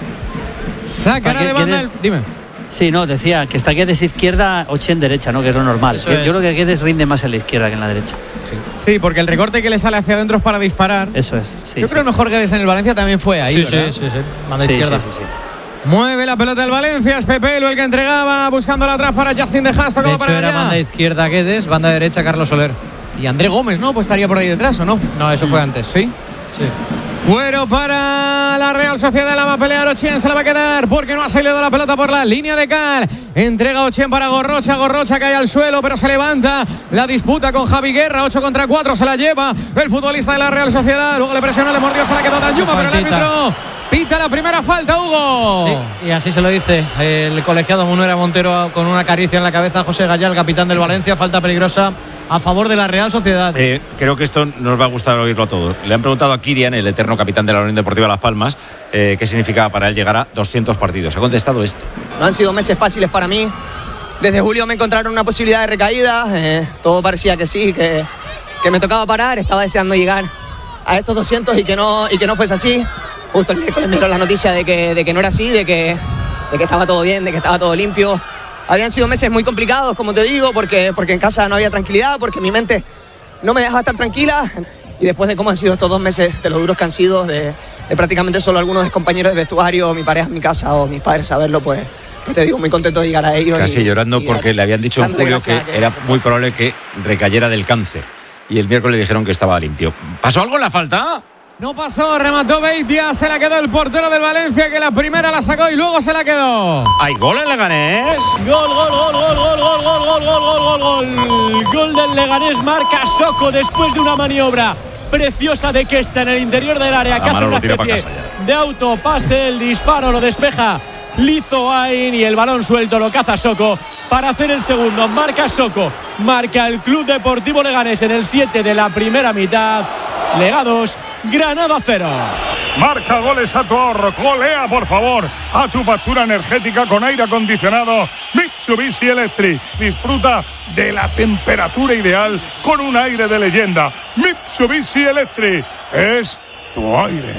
[SPEAKER 7] Sacará de banda el... Dime.
[SPEAKER 4] Sí, no, decía que está Guedes izquierda, Ochen derecha, ¿no? Que es lo normal. Yo
[SPEAKER 9] es.
[SPEAKER 4] creo que Guedes rinde más en la izquierda que en la derecha.
[SPEAKER 7] Sí. sí, porque el recorte que le sale hacia adentro es para disparar.
[SPEAKER 4] Eso es. Sí,
[SPEAKER 7] Yo
[SPEAKER 4] sí.
[SPEAKER 7] creo que el mejor Guedes en el Valencia también fue ahí,
[SPEAKER 9] sí,
[SPEAKER 7] ¿verdad?
[SPEAKER 9] Sí, sí, sí. Mano
[SPEAKER 4] sí,
[SPEAKER 9] izquierda.
[SPEAKER 4] Sí, sí, sí.
[SPEAKER 7] Mueve la pelota el Valencia, es Pepelu el que entregaba, buscándola atrás para Justin De Haas.
[SPEAKER 9] De hecho,
[SPEAKER 7] para
[SPEAKER 9] era
[SPEAKER 7] allá.
[SPEAKER 9] banda izquierda Guedes, banda derecha Carlos Soler.
[SPEAKER 7] Y André Gómez, ¿no? Pues estaría por ahí detrás, ¿o no?
[SPEAKER 9] No, eso fue antes.
[SPEAKER 7] ¿Sí?
[SPEAKER 9] Sí.
[SPEAKER 7] Cuero para la Real Sociedad, la va a pelear Ochen, se la va a quedar porque no ha salido la pelota por la línea de cal. Entrega Ochen para Gorrocha, Gorrocha cae al suelo pero se levanta. La disputa con Javi Guerra, ocho contra cuatro, se la lleva el futbolista de la Real Sociedad. Luego le presiona, le mordió, se la quedó Danjuma, pero el árbitro pita la primera falta, Hugo.
[SPEAKER 9] Sí, y así se lo dice el colegiado Munera Montero con una caricia en la cabeza a José Gallá, el capitán del Valencia. Falta peligrosa a favor de la Real Sociedad.
[SPEAKER 1] Eh, creo que esto nos va a gustar oírlo a todos. Le han preguntado a Kirian, el eterno capitán de la Unión Deportiva Las Palmas, eh, qué significaba para él llegar a doscientos partidos. Ha contestado esto.
[SPEAKER 12] No han sido meses fáciles para mí. Desde julio me encontraron una posibilidad de recaída. Eh, todo parecía que sí, que, que me tocaba parar. Estaba deseando llegar a estos doscientos y que no, y que no fuese así. Justo el miércoles me dieron la noticia de que, de que no era así, de que, de que estaba todo bien, de que estaba todo limpio. Habían sido meses muy complicados, como te digo, porque, porque en casa no había tranquilidad, porque mi mente no me dejaba estar tranquila. Y después de cómo han sido estos dos meses, de lo duros que han sido, de, de prácticamente solo algunos de compañeros de vestuario, mi pareja en mi casa o mis padres saberlo, pues, pues te digo, muy contento de llegar a ellos.
[SPEAKER 1] Casi
[SPEAKER 12] y,
[SPEAKER 1] llorando
[SPEAKER 12] y
[SPEAKER 1] porque le habían dicho en julio que, que era muy probable que recayera del cáncer. Y el miércoles le dijeron que estaba limpio. ¿Pasó algo en la falta?
[SPEAKER 7] No pasó, remató Beitia, se la quedó el portero del Valencia, que la primera la sacó y luego se la quedó.
[SPEAKER 1] ¿Hay gol en Leganés?
[SPEAKER 6] Gol, gol, gol, gol, gol, gol, gol, gol, gol, gol, gol, gol. Gol del Leganés, marca Soko después de una maniobra preciosa de Kesta en el interior del área, que hace una especie de autopase, el disparo lo despeja Lizo Ain y el balón suelto lo caza Soko para hacer el segundo. Marca Soko, marca el Club Deportivo Leganés en el siete de la primera mitad. Legados, Granada cero.
[SPEAKER 20] Marca goles a tu ahorro, golea por favor a tu factura energética con aire acondicionado Mitsubishi Electric. Disfruta de la temperatura ideal con un aire de leyenda. Mitsubishi Electric es tu aire.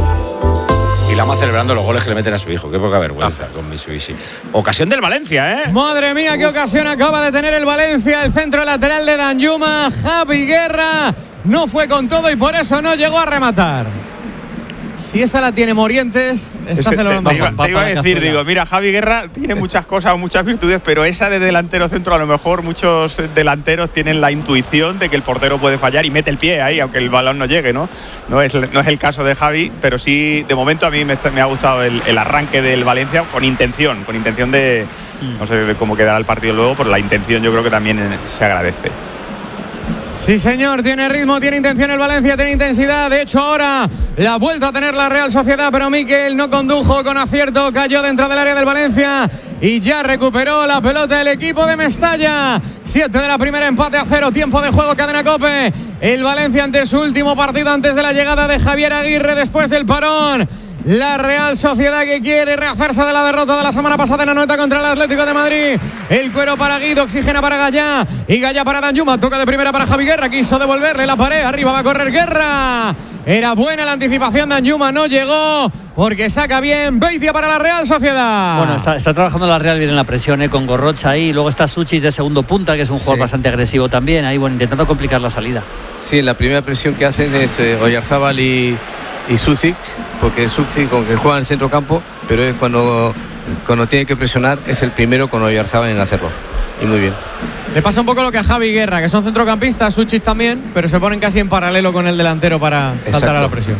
[SPEAKER 1] Y Lama celebrando los goles que le meten a su hijo. Qué poca vergüenza con Mitsubishi. Ocasión del Valencia, ¿eh?
[SPEAKER 7] Madre mía, qué ocasión acaba de tener el Valencia. El centro lateral de Danjuma, Javi Guerra. No fue con todo y por eso no llegó a rematar. Si esa la tiene Morientes, está
[SPEAKER 18] Ese,
[SPEAKER 7] celebrando.
[SPEAKER 18] Te, te, iba, te iba a decir, digo, mira, Javi Guerra tiene muchas cosas, muchas virtudes, pero esa de delantero centro, a lo mejor muchos delanteros tienen la intuición de que el portero puede fallar y mete el pie ahí, aunque el balón no llegue, ¿no? No es, no es el caso de Javi, pero sí, de momento a mí me, me ha gustado el, el arranque del Valencia con intención, con intención de, no sé cómo quedará el partido luego, pero la intención yo creo que también se agradece.
[SPEAKER 7] Sí, señor, tiene ritmo, tiene intención el Valencia, tiene intensidad. De hecho, ahora la ha vuelto a tener la Real Sociedad, pero Mikel no condujo con acierto, cayó dentro del área del Valencia y ya recuperó la pelota el equipo de Mestalla. Siete de la primera, empate a cero, tiempo de juego, Cadena COPE. El Valencia ante su último partido antes de la llegada de Javier Aguirre después del parón. La Real Sociedad que quiere rehacerse de la derrota de la semana pasada en Anoeta contra el Atlético de Madrid. El cuero para Guido, oxigena para Gallá y Gallá para Danjuma. Toca de primera para Javi Guerra, quiso devolverle la pared, arriba va a correr Guerra. Era buena la anticipación de Danjuma, no llegó porque saca bien Beitia para la Real Sociedad.
[SPEAKER 4] Bueno, está, está trabajando la Real bien en la presión, ¿eh? Con Gorrocha ahí. Luego está Suchis de segundo punta, que es un jugador sí. bastante agresivo también. Ahí, bueno, intentando complicar la salida.
[SPEAKER 19] Sí, la primera presión que hacen es eh, Oyarzábal y, y Sucic, porque Sucic con que juega en el centro campo, pero es cuando, cuando tiene que presionar es el primero con Oyarzábal en hacerlo. Y muy bien.
[SPEAKER 7] Le pasa un poco lo que a Javi Guerra, que son centrocampistas, Suchis también, pero se ponen casi en paralelo con el delantero para saltar Exacto. a la presión.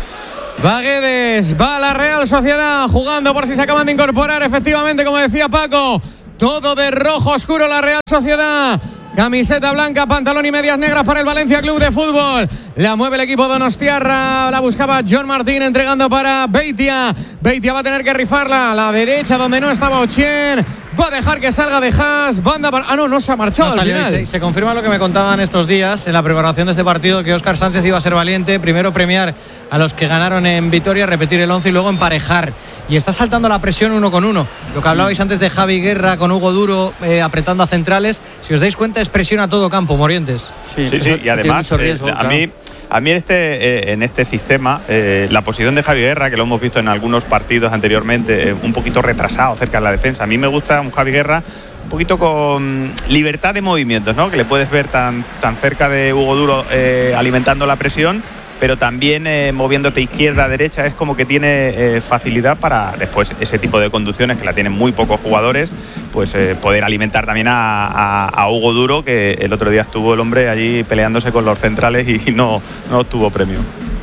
[SPEAKER 7] Va Guedes, va la Real Sociedad jugando por si se acaban de incorporar. Efectivamente, como decía Paco, todo de rojo oscuro la Real Sociedad. Camiseta blanca, pantalón y medias negras para el Valencia Club de Fútbol. La mueve el equipo donostiarra. La buscaba John Martín entregando para Beitia. Beitia va a tener que rifarla a la derecha donde no estaba Ochien. Va a dejar que salga de Haas. Banda para... Ah, no, no se ha marchado
[SPEAKER 6] no
[SPEAKER 7] al final.
[SPEAKER 6] Se, se confirma lo que me contaban estos días en la preparación de este partido, que Óscar Sánchez iba a ser valiente. Primero premiar a los que ganaron en Vitoria, repetir el once y luego emparejar. Y está saltando la presión uno con uno. Lo que hablabais antes de Javi Guerra con Hugo Duro eh, apretando a centrales. Si os dais cuenta, es presión a todo campo, Morientes.
[SPEAKER 18] Sí, sí, sí. Y además, riesgo, eh, a mí... A mí este, eh, en este sistema, eh, la posición de Javi Guerra, que lo hemos visto en algunos partidos anteriormente, eh, un poquito retrasado cerca de la defensa. A mí me gusta un Javi Guerra un poquito con libertad de movimientos, ¿no? Que le puedes ver tan, tan cerca de Hugo Duro eh, alimentando la presión, pero también eh, moviéndote izquierda a derecha. Es como que tiene eh, facilidad para después ese tipo de conducciones que la tienen muy pocos jugadores, pues eh, poder alimentar también a, a, a Hugo Duro, que el otro día estuvo el hombre allí peleándose con los centrales y no, no obtuvo premio.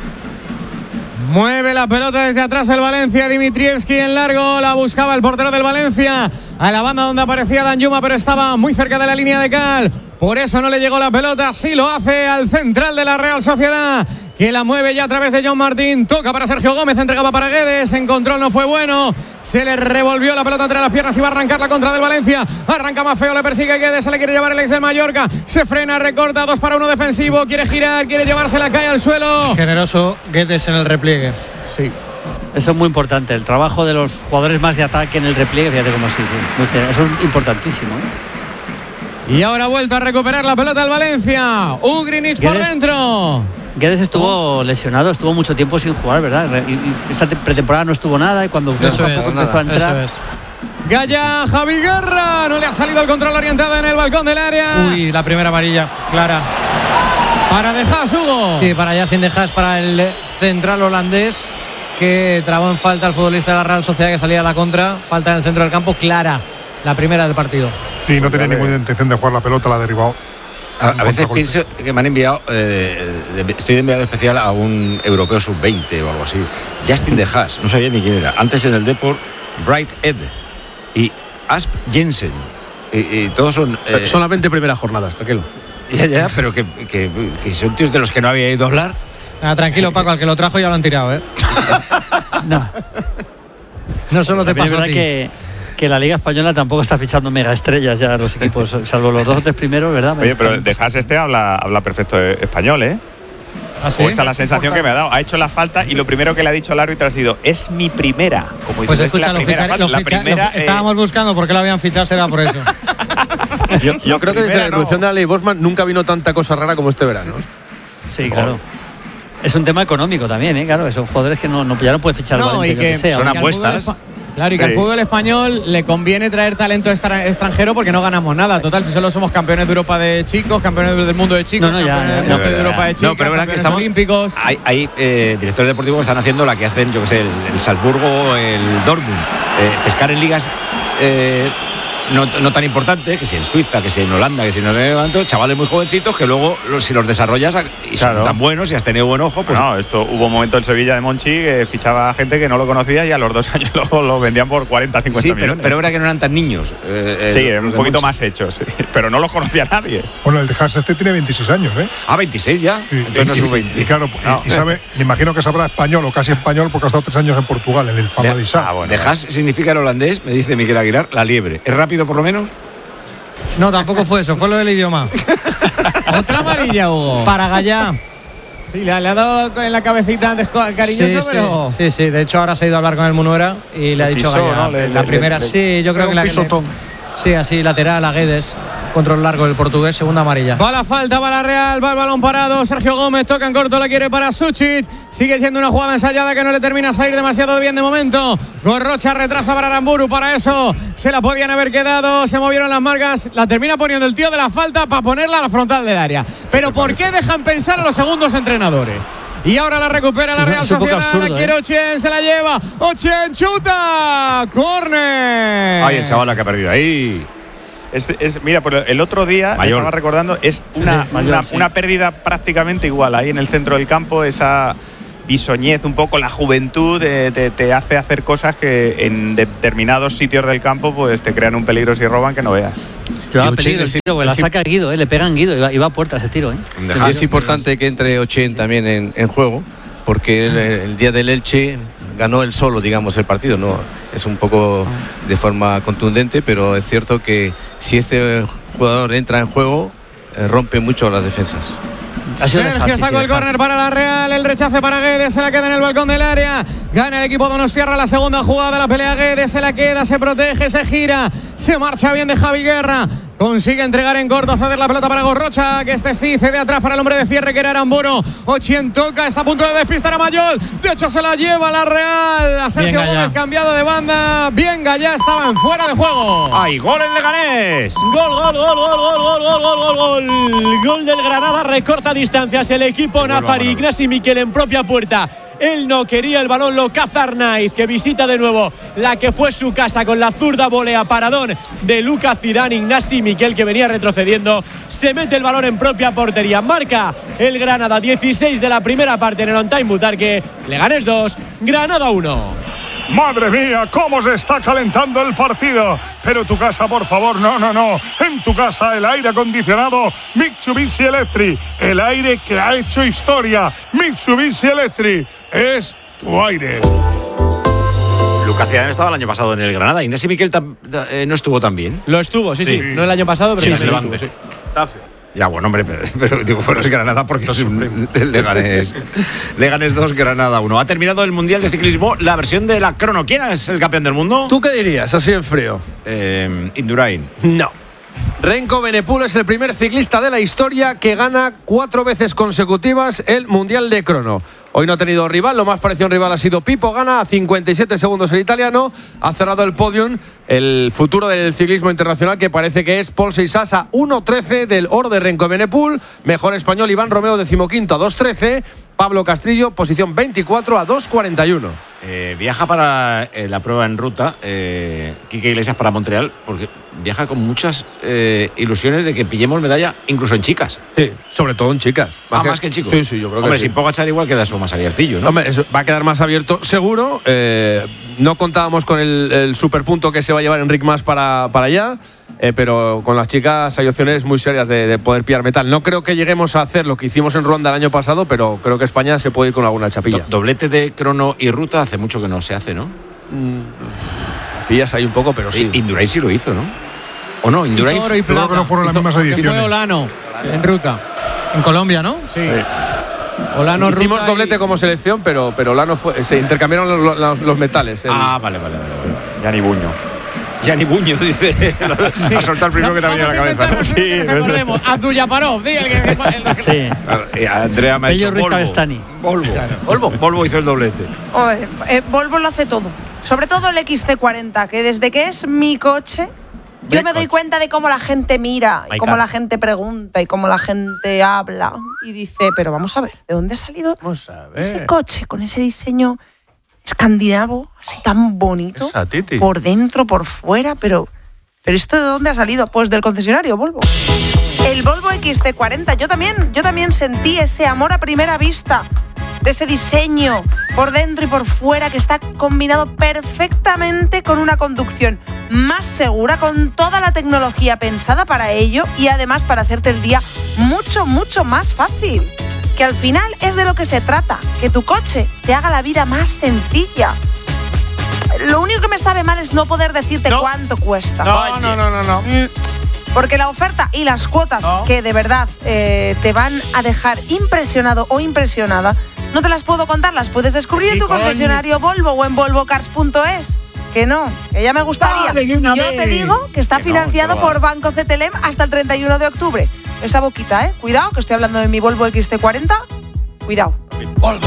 [SPEAKER 7] Mueve la pelota desde atrás el Valencia, Dimitrievski en largo, la buscaba el portero del Valencia a la banda donde aparecía Danjuma, pero estaba muy cerca de la línea de cal, por eso no le llegó la pelota. Sí lo hace al central de la Real Sociedad, que la mueve ya a través de John Martín. Toca para Sergio Gómez, entregaba para Guedes, en control no fue bueno, se le revolvió la pelota entre las piernas y va a arrancar la contra del Valencia. Arranca más feo, le persigue Guedes, se le quiere llevar el ex del Mallorca, se frena, recorta, dos para uno defensivo, quiere girar, quiere llevársela, cae al suelo.
[SPEAKER 6] Generoso Guedes en el repliegue.
[SPEAKER 7] Sí.
[SPEAKER 4] Eso es muy importante, el trabajo de los jugadores más de ataque en el repliegue, fíjate cómo sí, sí. Eso es importantísimo, ¿eh?
[SPEAKER 7] Y ahora ha vuelto a recuperar la pelota el Valencia. Ugrinic por dentro.
[SPEAKER 4] Guedes estuvo oh. lesionado, estuvo mucho tiempo sin jugar, ¿verdad? Y, y esta pretemporada no estuvo nada y cuando
[SPEAKER 6] eso
[SPEAKER 4] poco
[SPEAKER 6] es,
[SPEAKER 4] empezó a entrar.
[SPEAKER 6] Eso es.
[SPEAKER 7] Gallá, Javi Guerra, no le ha salido el control orientado en el balcón del área.
[SPEAKER 6] Uy, la primera amarilla, clara.
[SPEAKER 7] Para De Haas, Hugo.
[SPEAKER 6] Sí, para Justin De Haas, para el central holandés, que trabó en falta al futbolista de la Real Sociedad que salía a la contra. Falta en el centro del campo, clara, la primera del partido.
[SPEAKER 20] Sí, no tenía ninguna intención de jugar la pelota, la ha derribado.
[SPEAKER 1] A, a veces pienso que me han enviado, eh, de, estoy de enviado especial a un europeo sub veinte o algo así. Justin De Haas, no sabía ni quién era. Antes en el Depor, Bright Ed y Asp Jensen. Y, y todos son.
[SPEAKER 5] Eh, solamente primeras jornadas, tranquilo.
[SPEAKER 1] Ya, ya, pero que, que, que son tíos de los que no había ido a hablar.
[SPEAKER 6] Ah, tranquilo, Paco, al que lo trajo ya lo han tirado, ¿eh?
[SPEAKER 4] no.
[SPEAKER 6] No solo te pasó a ti.
[SPEAKER 4] Que... que la Liga Española tampoco está fichando mega estrellas ya los equipos, salvo los dos o tres primeros, ¿verdad?
[SPEAKER 18] Oye, pero De Haas este habla, habla perfecto español, ¿eh?
[SPEAKER 6] ¿Ah, sí?
[SPEAKER 18] O esa es la sensación que me ha dado. Ha hecho la falta y lo primero que le ha dicho al árbitro ha sido: es mi primera. Como
[SPEAKER 6] pues
[SPEAKER 18] dice,
[SPEAKER 6] escucha,
[SPEAKER 18] es la
[SPEAKER 6] lo
[SPEAKER 18] primera,
[SPEAKER 6] fichar, lo
[SPEAKER 18] la
[SPEAKER 6] ficha,
[SPEAKER 18] primera,
[SPEAKER 6] lo, eh, estábamos buscando por qué lo habían fichado, será por eso.
[SPEAKER 5] yo yo creo que desde la introducción no. de la ley Bosman nunca vino tanta cosa rara como este verano.
[SPEAKER 4] Sí, claro. Es un tema económico también, ¿eh? Claro, son jugadores que no, no, ya no puede fichar
[SPEAKER 7] no,
[SPEAKER 4] Valencia,
[SPEAKER 7] y que,
[SPEAKER 4] que sea.
[SPEAKER 1] Son apuestas.
[SPEAKER 7] Claro, y que sí. Al fútbol español le conviene traer talento extranjero porque no ganamos nada. Total, si solo somos campeones de Europa de chicos, campeones del mundo de chicos,
[SPEAKER 4] no, no,
[SPEAKER 7] campeones
[SPEAKER 4] ya,
[SPEAKER 7] del
[SPEAKER 4] ya,
[SPEAKER 7] mundo de Europa de chicos,
[SPEAKER 1] no, pero
[SPEAKER 7] campeones
[SPEAKER 1] que estamos,
[SPEAKER 7] olímpicos.
[SPEAKER 1] Hay, hay eh, directores deportivos que están haciendo la que hacen, yo que sé, el, el Salzburgo, el Dortmund. Eh, pescar en ligas eh, no, no tan importante, que si en Suiza, que si en Holanda, que si no sé cuánto, chavales muy jovencitos que luego los, si los desarrollas y son
[SPEAKER 18] Claro.
[SPEAKER 1] tan buenos y has tenido buen ojo, pues
[SPEAKER 18] No, esto hubo un momento en Sevilla de Monchi que fichaba a gente que no lo conocía y a los dos años luego lo vendían por cuarenta, cincuenta
[SPEAKER 1] sí, pero,
[SPEAKER 18] millones.
[SPEAKER 1] pero era que no eran tan niños. Eh,
[SPEAKER 18] sí,
[SPEAKER 1] eh,
[SPEAKER 18] un
[SPEAKER 1] los de
[SPEAKER 18] poquito
[SPEAKER 1] Monchi.
[SPEAKER 18] más hechos, sí. Pero no los conocía nadie.
[SPEAKER 20] Bueno, el de Hans este tiene veintiséis años, ¿eh?
[SPEAKER 1] Ah, veintiséis ya.
[SPEAKER 20] Sí,
[SPEAKER 1] Entonces no
[SPEAKER 20] sí,
[SPEAKER 1] es un
[SPEAKER 20] sí.
[SPEAKER 1] veinte.
[SPEAKER 20] Y claro,
[SPEAKER 1] No.
[SPEAKER 20] y, y sabe, me imagino que sabrá español o casi español porque ha estado tres años en Portugal, en el Famalicão.
[SPEAKER 1] Ah, bueno, de Haas significa en holandés, me dice Miguel Aguilar, la liebre. ¿Es rápido por lo menos?
[SPEAKER 9] No, tampoco fue eso, fue lo del idioma. Otra amarilla, Hugo. Para Gallá.
[SPEAKER 7] Sí, le, le ha dado en la cabecita antes cariñoso,
[SPEAKER 9] sí,
[SPEAKER 7] pero.
[SPEAKER 9] Sí, sí, de hecho ahora se ha ido a hablar con el Munuera y le ha
[SPEAKER 7] Le
[SPEAKER 9] dicho
[SPEAKER 7] pisó,
[SPEAKER 9] Gallá.
[SPEAKER 7] ¿no? Le-
[SPEAKER 9] la
[SPEAKER 7] le-
[SPEAKER 9] primera,
[SPEAKER 7] le-
[SPEAKER 9] sí, yo creo
[SPEAKER 7] pega
[SPEAKER 9] que
[SPEAKER 7] un
[SPEAKER 9] la
[SPEAKER 7] pisotón.
[SPEAKER 9] Sí, así lateral a Guedes. Control largo del portugués, segunda amarilla.
[SPEAKER 7] Va la falta, va la Real, va el balón parado. Sergio Gómez toca en corto, la quiere para Suchit. Sigue siendo una jugada ensayada que no le termina a salir demasiado bien de momento. Gorrocha retrasa para Aramburu, para eso se la podían haber quedado. Se movieron las marcas, la termina poniendo el tío de la falta para ponerla a la frontal del área. Pero ¿por qué dejan pensar a los segundos entrenadores? Y ahora la recupera la Real
[SPEAKER 4] Es un poco
[SPEAKER 7] Sociedad,
[SPEAKER 4] absurdo,
[SPEAKER 7] la quiere
[SPEAKER 4] ¿eh?
[SPEAKER 7] Ochen, se la lleva. Ochen chuta, córner.
[SPEAKER 1] Ay, el chaval que ha perdido ahí.
[SPEAKER 18] Es, es, mira, pero el otro día,
[SPEAKER 1] Mayor.
[SPEAKER 18] estaba recordando, es
[SPEAKER 1] Sí,
[SPEAKER 18] una,
[SPEAKER 1] sí, mayor,
[SPEAKER 18] una,
[SPEAKER 1] sí.
[SPEAKER 18] una pérdida prácticamente igual. Ahí en el centro del campo, esa bisoñez, un poco la juventud, eh, te, te hace hacer cosas que en determinados sitios del campo pues te crean un peligro si roban que no veas.
[SPEAKER 4] Lleva peligro el tiro, porque la saca Guido, eh, le pegan Guido y va, y va a puerta ese tiro. Eh.
[SPEAKER 19] Y es importante que entre Ochen también en, en juego, porque el, el día del Elche ganó él solo, digamos, el partido. No es un poco de forma contundente, pero es cierto que si este jugador entra en juego, eh, rompe mucho las defensas.
[SPEAKER 7] Sergio sacó el córner para la Real, el rechace para Guedes, se la queda en el balcón del área. Gana el equipo donostiarra la segunda jugada, la pelea Guedes, se la queda, se protege, se gira, se marcha bien de Javi Guerra. Consigue entregar en corto, ceder la pelota para Gorrocha, que este sí cede atrás para el hombre de cierre que era Aramburu. Ochien toca, está a punto de despistar a Mayol. De hecho, se la lleva la Real. A Sergio
[SPEAKER 9] Bien, Gallá.
[SPEAKER 7] Gómez cambiado de banda. Bien, Gallá estaba en fuera de juego.
[SPEAKER 1] ¡Ay, gol en Leganés!
[SPEAKER 13] Gol, gol, gol, gol, gol, gol, gol, gol, gol, gol. Gol del Granada, recorta distancias el equipo nazarí. Ignasi Miquel en propia puerta. Él no quería el balón, lo caza Arnaiz, que visita de nuevo la que fue su casa con la zurda volea paradón de Lucas Zidane. Ignasi Miquel, que venía retrocediendo, se mete el balón en propia portería. Marca el Granada, dieciséis de la primera parte en el on-time Butarque. Leganés dos, Granada uno.
[SPEAKER 14] Madre mía, cómo se está calentando el partido. Pero tu casa, por favor, no, no, no. En tu casa el aire acondicionado Mitsubishi Electric. El aire que ha hecho historia. Mitsubishi Electric es tu aire.
[SPEAKER 1] Lucas Zidane estaba el año pasado en el Granada. Inés y Miquel tam- eh, no estuvo tan bien.
[SPEAKER 6] Lo estuvo, sí, sí,
[SPEAKER 1] Sí.
[SPEAKER 6] No el año pasado, pero
[SPEAKER 1] Sí,
[SPEAKER 6] también
[SPEAKER 1] sí,
[SPEAKER 6] lo
[SPEAKER 1] sí.
[SPEAKER 6] estuvo, sí.
[SPEAKER 1] Ya, bueno, hombre, pero, pero digo, bueno, es Granada porque es un Leganés. Leganés dos, Granada uno. Ha terminado el Mundial de Ciclismo, la versión de la crono. ¿Quién es el campeón del mundo?
[SPEAKER 5] ¿Tú qué dirías, así en frío?
[SPEAKER 1] Eh, Indurain.
[SPEAKER 5] No. Renko Benepul es el primer ciclista de la historia que gana cuatro veces consecutivas el Mundial de Crono. Hoy no ha tenido rival, lo más parecido a un rival ha sido Pipo, gana a cincuenta y siete segundos el italiano, ha cerrado el podium, el futuro del ciclismo internacional que parece que es Paul Seixas a uno trece del oro de Renko Benepul, mejor español Iván Romeo decimoquinto a dos trece, Pablo Castrillo posición veinticuatro a dos cuarenta y uno.
[SPEAKER 1] Eh, viaja para eh, la prueba en ruta, eh, Quique Iglesias para Montreal, porque viaja con muchas eh, ilusiones de que pillemos medalla incluso en chicas.
[SPEAKER 5] Sí, sobre todo en chicas.
[SPEAKER 1] Ah, más que en chicos.
[SPEAKER 5] Sí, sí, yo creo
[SPEAKER 1] Hombre,
[SPEAKER 5] que sí.
[SPEAKER 1] sin Pogačar igual queda eso más abiertillo, ¿no?
[SPEAKER 5] Hombre, eso va a quedar más abierto seguro. Eh, no contábamos con el, el superpunto que se va a llevar Enric Mas para, para allá, eh, pero con las chicas hay opciones muy serias de, de poder pillar metal. No creo que lleguemos a hacer lo que hicimos en Ruanda el año pasado, pero creo que España se puede ir con alguna chapilla.
[SPEAKER 1] Do- doblete de crono y ruta hace mucho que no se hace, ¿no?
[SPEAKER 5] Pillas ahí un poco, pero sí.
[SPEAKER 1] Indurain sí lo hizo, ¿no? ¿O no? Indurain.
[SPEAKER 7] Oro y
[SPEAKER 20] Yo creo que
[SPEAKER 7] plata.
[SPEAKER 20] no fueron las
[SPEAKER 7] Hizo-
[SPEAKER 20] mismas
[SPEAKER 7] que
[SPEAKER 20] ediciones.
[SPEAKER 7] Fue Olano en ruta.
[SPEAKER 9] En Colombia, ¿no?
[SPEAKER 7] Sí. Olano
[SPEAKER 5] Hicimos
[SPEAKER 7] ruta
[SPEAKER 5] doblete
[SPEAKER 7] y-
[SPEAKER 5] como selección, pero, pero Lano fue, se intercambiaron los, los- los metales. el-
[SPEAKER 1] Ah, vale, vale, vale. vale.
[SPEAKER 18] Yanni Buño.
[SPEAKER 1] Yanni Buño, dice. A soltar el primero que te ha venido a la cabeza. ¿no?
[SPEAKER 7] Sí, que nos acordemos. Abdullaparov, di el que. el que-
[SPEAKER 4] Sí.
[SPEAKER 1] Eh, Andrea me ha
[SPEAKER 4] Pello
[SPEAKER 1] dicho
[SPEAKER 4] Ruiz
[SPEAKER 1] Volvo.
[SPEAKER 4] Cabestany.
[SPEAKER 1] Volvo. Volvo. Volvo hizo el doblete.
[SPEAKER 3] Oye, eh, Volvo lo hace todo. Sobre todo el X C cuarenta, que desde que es mi coche, yo me doy cuenta de cómo la gente mira, y
[SPEAKER 5] My
[SPEAKER 3] cómo
[SPEAKER 5] car.
[SPEAKER 3] la gente pregunta, y cómo la gente habla. Y dice, pero vamos a ver, ¿de dónde ha salido
[SPEAKER 5] Vamos a ver.
[SPEAKER 3] ese coche con ese diseño escandinavo, así tan bonito?
[SPEAKER 5] Esa Titi.
[SPEAKER 3] Por dentro, por fuera, pero ¿Pero esto de dónde ha salido? Pues del concesionario Volvo. El Volvo equis ce cuarenta. Yo también, yo también sentí ese amor a primera vista de ese diseño por dentro y por fuera que está combinado perfectamente con una conducción más segura, con toda la tecnología pensada para ello y además para hacerte el día mucho, mucho más fácil. Que al final es de lo que se trata, que tu coche te haga la vida más sencilla. Lo único que me sabe mal es no poder decirte no. cuánto cuesta.
[SPEAKER 11] No, no, no, no, no.
[SPEAKER 3] Porque la oferta y las cuotas no. que de verdad eh, te van a dejar impresionado o impresionada, no te las puedo contar, las puedes descubrir en tu concesionario Volvo o en volvo cars punto es. Que no, que ya me gustaría. Yo te digo que está que financiado no, por Banco C T L M hasta el treinta y uno de octubre. Esa boquita, ¿eh? Cuidado, que estoy hablando de mi Volvo equis ce cuarenta. Cuidado.
[SPEAKER 1] Volvo.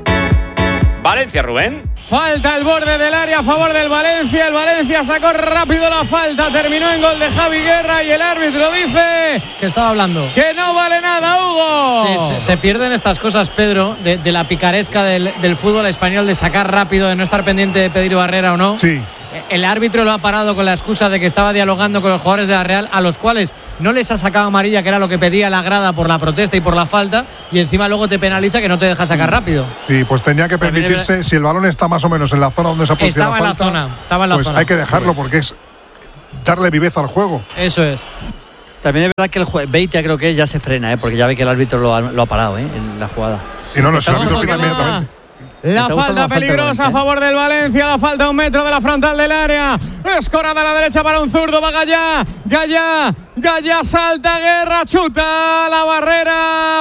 [SPEAKER 1] Valencia, Rubén.
[SPEAKER 7] Falta al borde del área a favor del Valencia. El Valencia sacó rápido la falta. Terminó en gol de Javi Guerra y el árbitro dice
[SPEAKER 6] que estaba hablando.
[SPEAKER 7] Que no vale nada, Hugo.
[SPEAKER 6] Sí, se, se pierden estas cosas, Pedro, de, de la picaresca del, del fútbol español, de sacar rápido, de no estar pendiente de pedir barrera o no.
[SPEAKER 20] Sí.
[SPEAKER 6] El árbitro lo ha parado con la excusa de que estaba dialogando con los jugadores de la Real, a los cuales no les ha sacado amarilla, que era lo que pedía la grada por la protesta y por la falta, y encima luego te penaliza que no te deja sacar rápido.
[SPEAKER 20] Sí, pues tenía que permitirse, si el balón está más o menos en la zona donde se ha producido la falta,
[SPEAKER 6] estaba en la zona, estaba en la
[SPEAKER 20] pues
[SPEAKER 6] zona.
[SPEAKER 20] Hay que dejarlo porque es darle viveza al juego.
[SPEAKER 6] Eso es.
[SPEAKER 4] También es verdad que el juez Beitia creo que ya se frena, ¿eh? Porque ya ve que el árbitro lo ha, lo ha parado, ¿eh? En la jugada.
[SPEAKER 20] Sí, no, no, el árbitro pita inmediatamente.
[SPEAKER 7] La falta peligrosa a favor del Valencia, la falta a un metro de la frontal del área. Escorada a la derecha para un zurdo, va Gallá, Gallá, Gallá salta, Guerra, chuta, la barrera,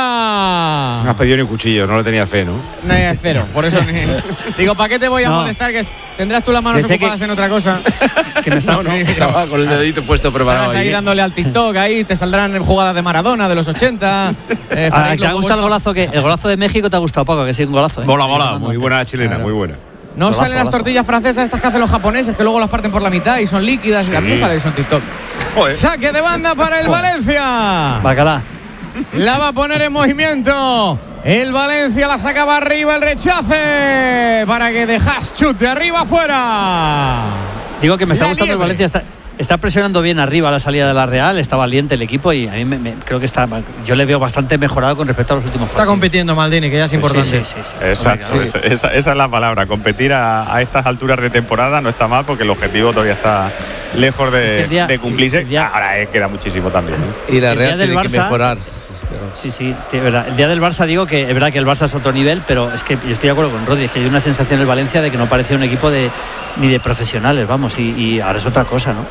[SPEAKER 7] banda.
[SPEAKER 1] No has pedido ni un cuchillo, no le tenías fe, ¿no?
[SPEAKER 7] No, cero, por eso ni... Digo, ¿para qué te voy a no. molestar? Que tendrás tú las manos Desde ocupadas que... en otra cosa.
[SPEAKER 1] Que me estaba, no, estaba con el dedito puesto preparado.
[SPEAKER 7] Estarás ahí, ahí dándole al TikTok, ahí te saldrán jugadas de Maradona de los ochenta.
[SPEAKER 4] Eh, ah, ¿Te ha gustado el golazo? Que, el golazo de México te ha gustado poco, que sí, un golazo. ¿eh?
[SPEAKER 1] Mola, mola, muy buena chilena, claro. muy buena.
[SPEAKER 7] No golazo, salen las golazo. tortillas francesas estas que hacen los japoneses, que luego las parten por la mitad y son líquidas, sí. y también sale eso en TikTok. Joder. Saque de banda para el Joder. Valencia.
[SPEAKER 4] Bacalá.
[SPEAKER 7] La va a poner en movimiento. El Valencia la sacaba arriba, el rechace para que dejas chute arriba afuera.
[SPEAKER 4] Digo que me está la gustando liebre. El Valencia. Está, está presionando bien arriba la salida de la Real, está valiente el equipo y a mí me, me, creo que está. Yo le veo bastante mejorado con respecto a los últimos
[SPEAKER 6] Está partidos. Compitiendo Maldini, que ya es importante.
[SPEAKER 18] Sí, sí, sí, sí. Exacto, sí. Esa, esa, esa es la palabra. Competir a, a estas alturas de temporada no está mal porque el objetivo todavía está lejos de, es que día, de cumplirse. Día, Ahora eh, queda muchísimo también. ¿eh?
[SPEAKER 19] Y la Real tiene Barça, que mejorar.
[SPEAKER 4] Sí, sí, es verdad. El día del Barça digo que es verdad que el Barça es otro nivel, pero es que yo estoy de acuerdo con Rodri, que hay una sensación en el Valencia de que no parecía un equipo de ni de profesionales, vamos, y, y ahora es otra cosa, ¿no?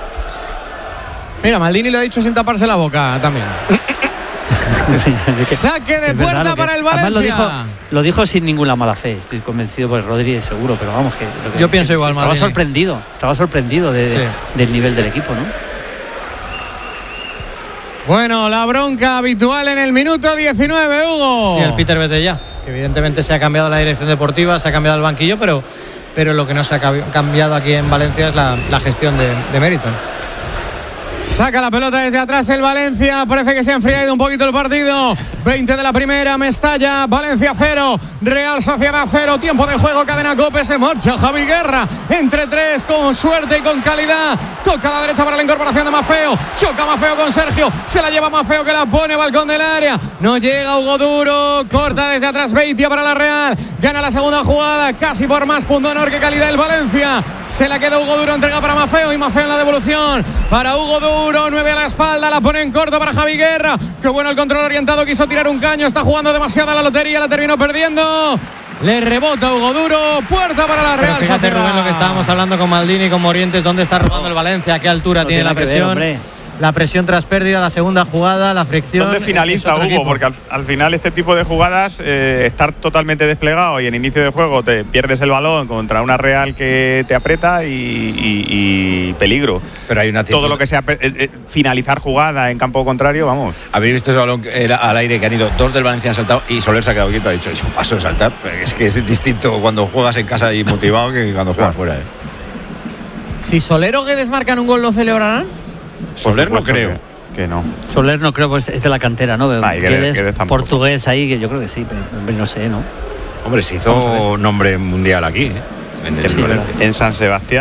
[SPEAKER 7] Mira, Maldini lo ha dicho sin taparse la boca también. Saque de puerta verdad, para el Valencia.
[SPEAKER 4] Lo dijo, lo dijo sin ninguna mala fe, estoy convencido, pues Rodri es seguro, pero vamos, que, que
[SPEAKER 6] yo pienso
[SPEAKER 4] que,
[SPEAKER 6] igual,
[SPEAKER 4] estaba
[SPEAKER 6] Maldini.
[SPEAKER 4] sorprendido, estaba sorprendido de, sí. de, del nivel del equipo, ¿no?
[SPEAKER 7] Bueno, la bronca habitual en el minuto diecinueve, Hugo.
[SPEAKER 6] Sí, el Peter vete ya, que evidentemente se ha cambiado la dirección deportiva, se ha cambiado el banquillo, pero, pero lo que no se ha cambiado aquí en Valencia es la, la gestión de, de Meriton.
[SPEAKER 7] Saca la pelota desde atrás el Valencia. Parece que se ha enfriado un poquito el partido. veinte de la primera, Mestalla. Valencia cero, Real Sociedad cero. Tiempo de juego, cadena COPE. Se marcha Javi Guerra. Entre tres, con suerte y con calidad. Toca a la derecha para la incorporación de Maffeo. Choca Maffeo con Sergio. Se la lleva Maffeo, que la pone balcón del área. No llega Hugo Duro. Corta desde atrás Beitia para la Real. Gana la segunda jugada. Casi por más punto honor que calidad el Valencia. Se la queda Hugo Duro. Entrega para Maffeo. Y Maffeo en la devolución. Para Hugo Duro. nueve a la espalda, la pone en corto para Javi Guerra. Qué bueno el control orientado, quiso tirar un caño, está jugando demasiado a la lotería, la terminó perdiendo. Le rebota Hugo Duro, puerta para la Real
[SPEAKER 6] Pero fíjate,
[SPEAKER 7] Sociedad.
[SPEAKER 6] Rubén, lo que estábamos hablando con Maldini y con Morientes, ¿dónde está robando el Valencia? ¿A qué altura no tiene, tiene la presión? Ver, la presión tras pérdida, la segunda jugada, la fricción.
[SPEAKER 18] ¿Dónde finaliza Hugo? Equipo. Porque al, al final este tipo de jugadas, eh, estar totalmente desplegado y en inicio de juego te pierdes el balón contra una Real que te aprieta y, y, y peligro.
[SPEAKER 1] Pero hay una actitud.
[SPEAKER 18] Todo lo que sea eh, eh, finalizar jugada en campo contrario, vamos.
[SPEAKER 1] Habéis visto ese balón que era al aire que han ido dos del Valencia, han saltado y Soler se ha quedado quieto, ha dicho, yo paso de saltar. Es que es distinto cuando juegas en casa y motivado que cuando juegas fuera. ¿eh?
[SPEAKER 7] Si Soler o Guedes marcan un gol, ¿lo celebrarán?
[SPEAKER 1] Soler no creo.
[SPEAKER 18] Que, que no.
[SPEAKER 4] Soler no creo, pues es de la cantera, ¿no?
[SPEAKER 18] Ah, Guedes, Guedes
[SPEAKER 4] portugués ahí, que yo creo que sí, pero no sé, ¿no?
[SPEAKER 1] Hombre, se hizo nombre mundial aquí, ¿eh?
[SPEAKER 18] En, el, sí, en San Sebastián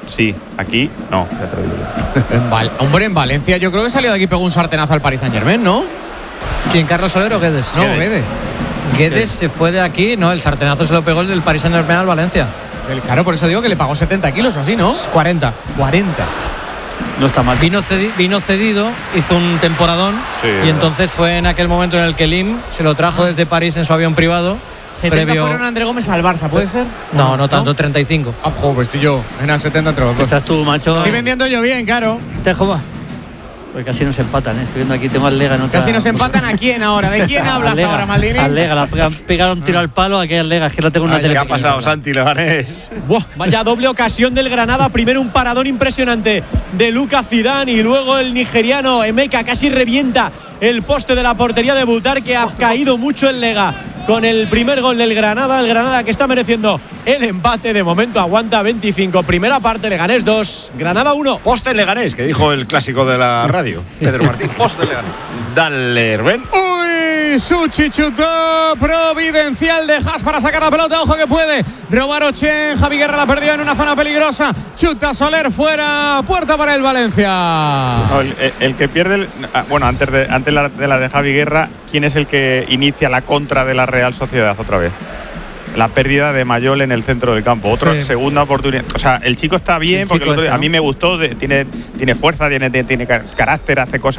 [SPEAKER 18] sí, aquí no, ya te lo digo yo.
[SPEAKER 7] En Val- Hombre, en Valencia yo creo que salió de aquí y pegó un sartenazo al Paris Saint-Germain, ¿no?
[SPEAKER 6] ¿Quién, Carlos Soler o Guedes?
[SPEAKER 7] No, Guedes.
[SPEAKER 6] Guedes se fue de aquí, no, el sartenazo se lo pegó el del Paris Saint-Germain al Valencia.
[SPEAKER 7] El, claro, por eso digo que le pagó setenta kilos o así, ¿no?
[SPEAKER 6] cuarenta.
[SPEAKER 7] cuarenta.
[SPEAKER 4] No está mal.
[SPEAKER 6] Vino, cedi- vino cedido, hizo un temporadón
[SPEAKER 18] Sí,
[SPEAKER 6] y entonces fue en aquel momento en el que Lim se lo trajo desde París en su avión privado.
[SPEAKER 7] setenta
[SPEAKER 6] previo-
[SPEAKER 7] fueron André Gómez al Barça, ¿puede ser?
[SPEAKER 6] No, no tanto, treinta y cinco.
[SPEAKER 7] Ah, joder, estoy yo. Eran setenta entre los dos.
[SPEAKER 4] Estás tú, macho.
[SPEAKER 7] Estoy vendiendo yo bien, claro.
[SPEAKER 4] ¿Te jodas? Pues casi nos empatan, ¿eh? Estoy viendo aquí, tengo al Lega en otra.
[SPEAKER 7] Casi nos empatan a quién ahora. ¿De quién hablas
[SPEAKER 4] Al Lega,
[SPEAKER 7] ahora, Maldini?
[SPEAKER 4] Al Lega, la pegan- pegaron un tiro al palo, aquí al Lega, es que lo tengo en una
[SPEAKER 1] Ay,
[SPEAKER 4] tele.
[SPEAKER 1] ¿qué ha
[SPEAKER 4] pequeña.
[SPEAKER 1] pasado, Santi Leganés?
[SPEAKER 13] Buah, vaya doble ocasión del Granada. Primero un paradón impresionante de Lucas Zidane y luego el nigeriano Emeka casi revienta el poste de la portería de Butar, que ha caído mucho el Lega con el primer gol del Granada. El Granada que está mereciendo el empate. De momento aguanta veinticinco. Primera parte, Leganés dos, Granada uno.
[SPEAKER 1] Poste Leganés, que dijo el clásico de la radio, Pedro Martín. Poste Leganés. Dale, Rubén.
[SPEAKER 7] Uy, Suchi chutó providencial de Haas para sacar la pelota. Ojo que puede robar Ochen. Javi Guerra la perdió en una zona peligrosa. Chuta Soler fuera. Puerta para el Valencia.
[SPEAKER 18] No, el, el que pierde, el- bueno, antes de antes la- de la de Javi Guerra, ¿quién es el que inicia la contra de la Real Sociedad otra vez? La pérdida de Mayol en el centro del campo. Otra
[SPEAKER 6] Sí.
[SPEAKER 18] segunda oportunidad. O sea, el chico está bien,
[SPEAKER 4] El
[SPEAKER 18] porque el
[SPEAKER 4] chico
[SPEAKER 18] otro día-
[SPEAKER 4] este,
[SPEAKER 18] a mí
[SPEAKER 4] ¿no?
[SPEAKER 18] me gustó, de- tiene, tiene fuerza, tiene, tiene, tiene ca- carácter, hace cosas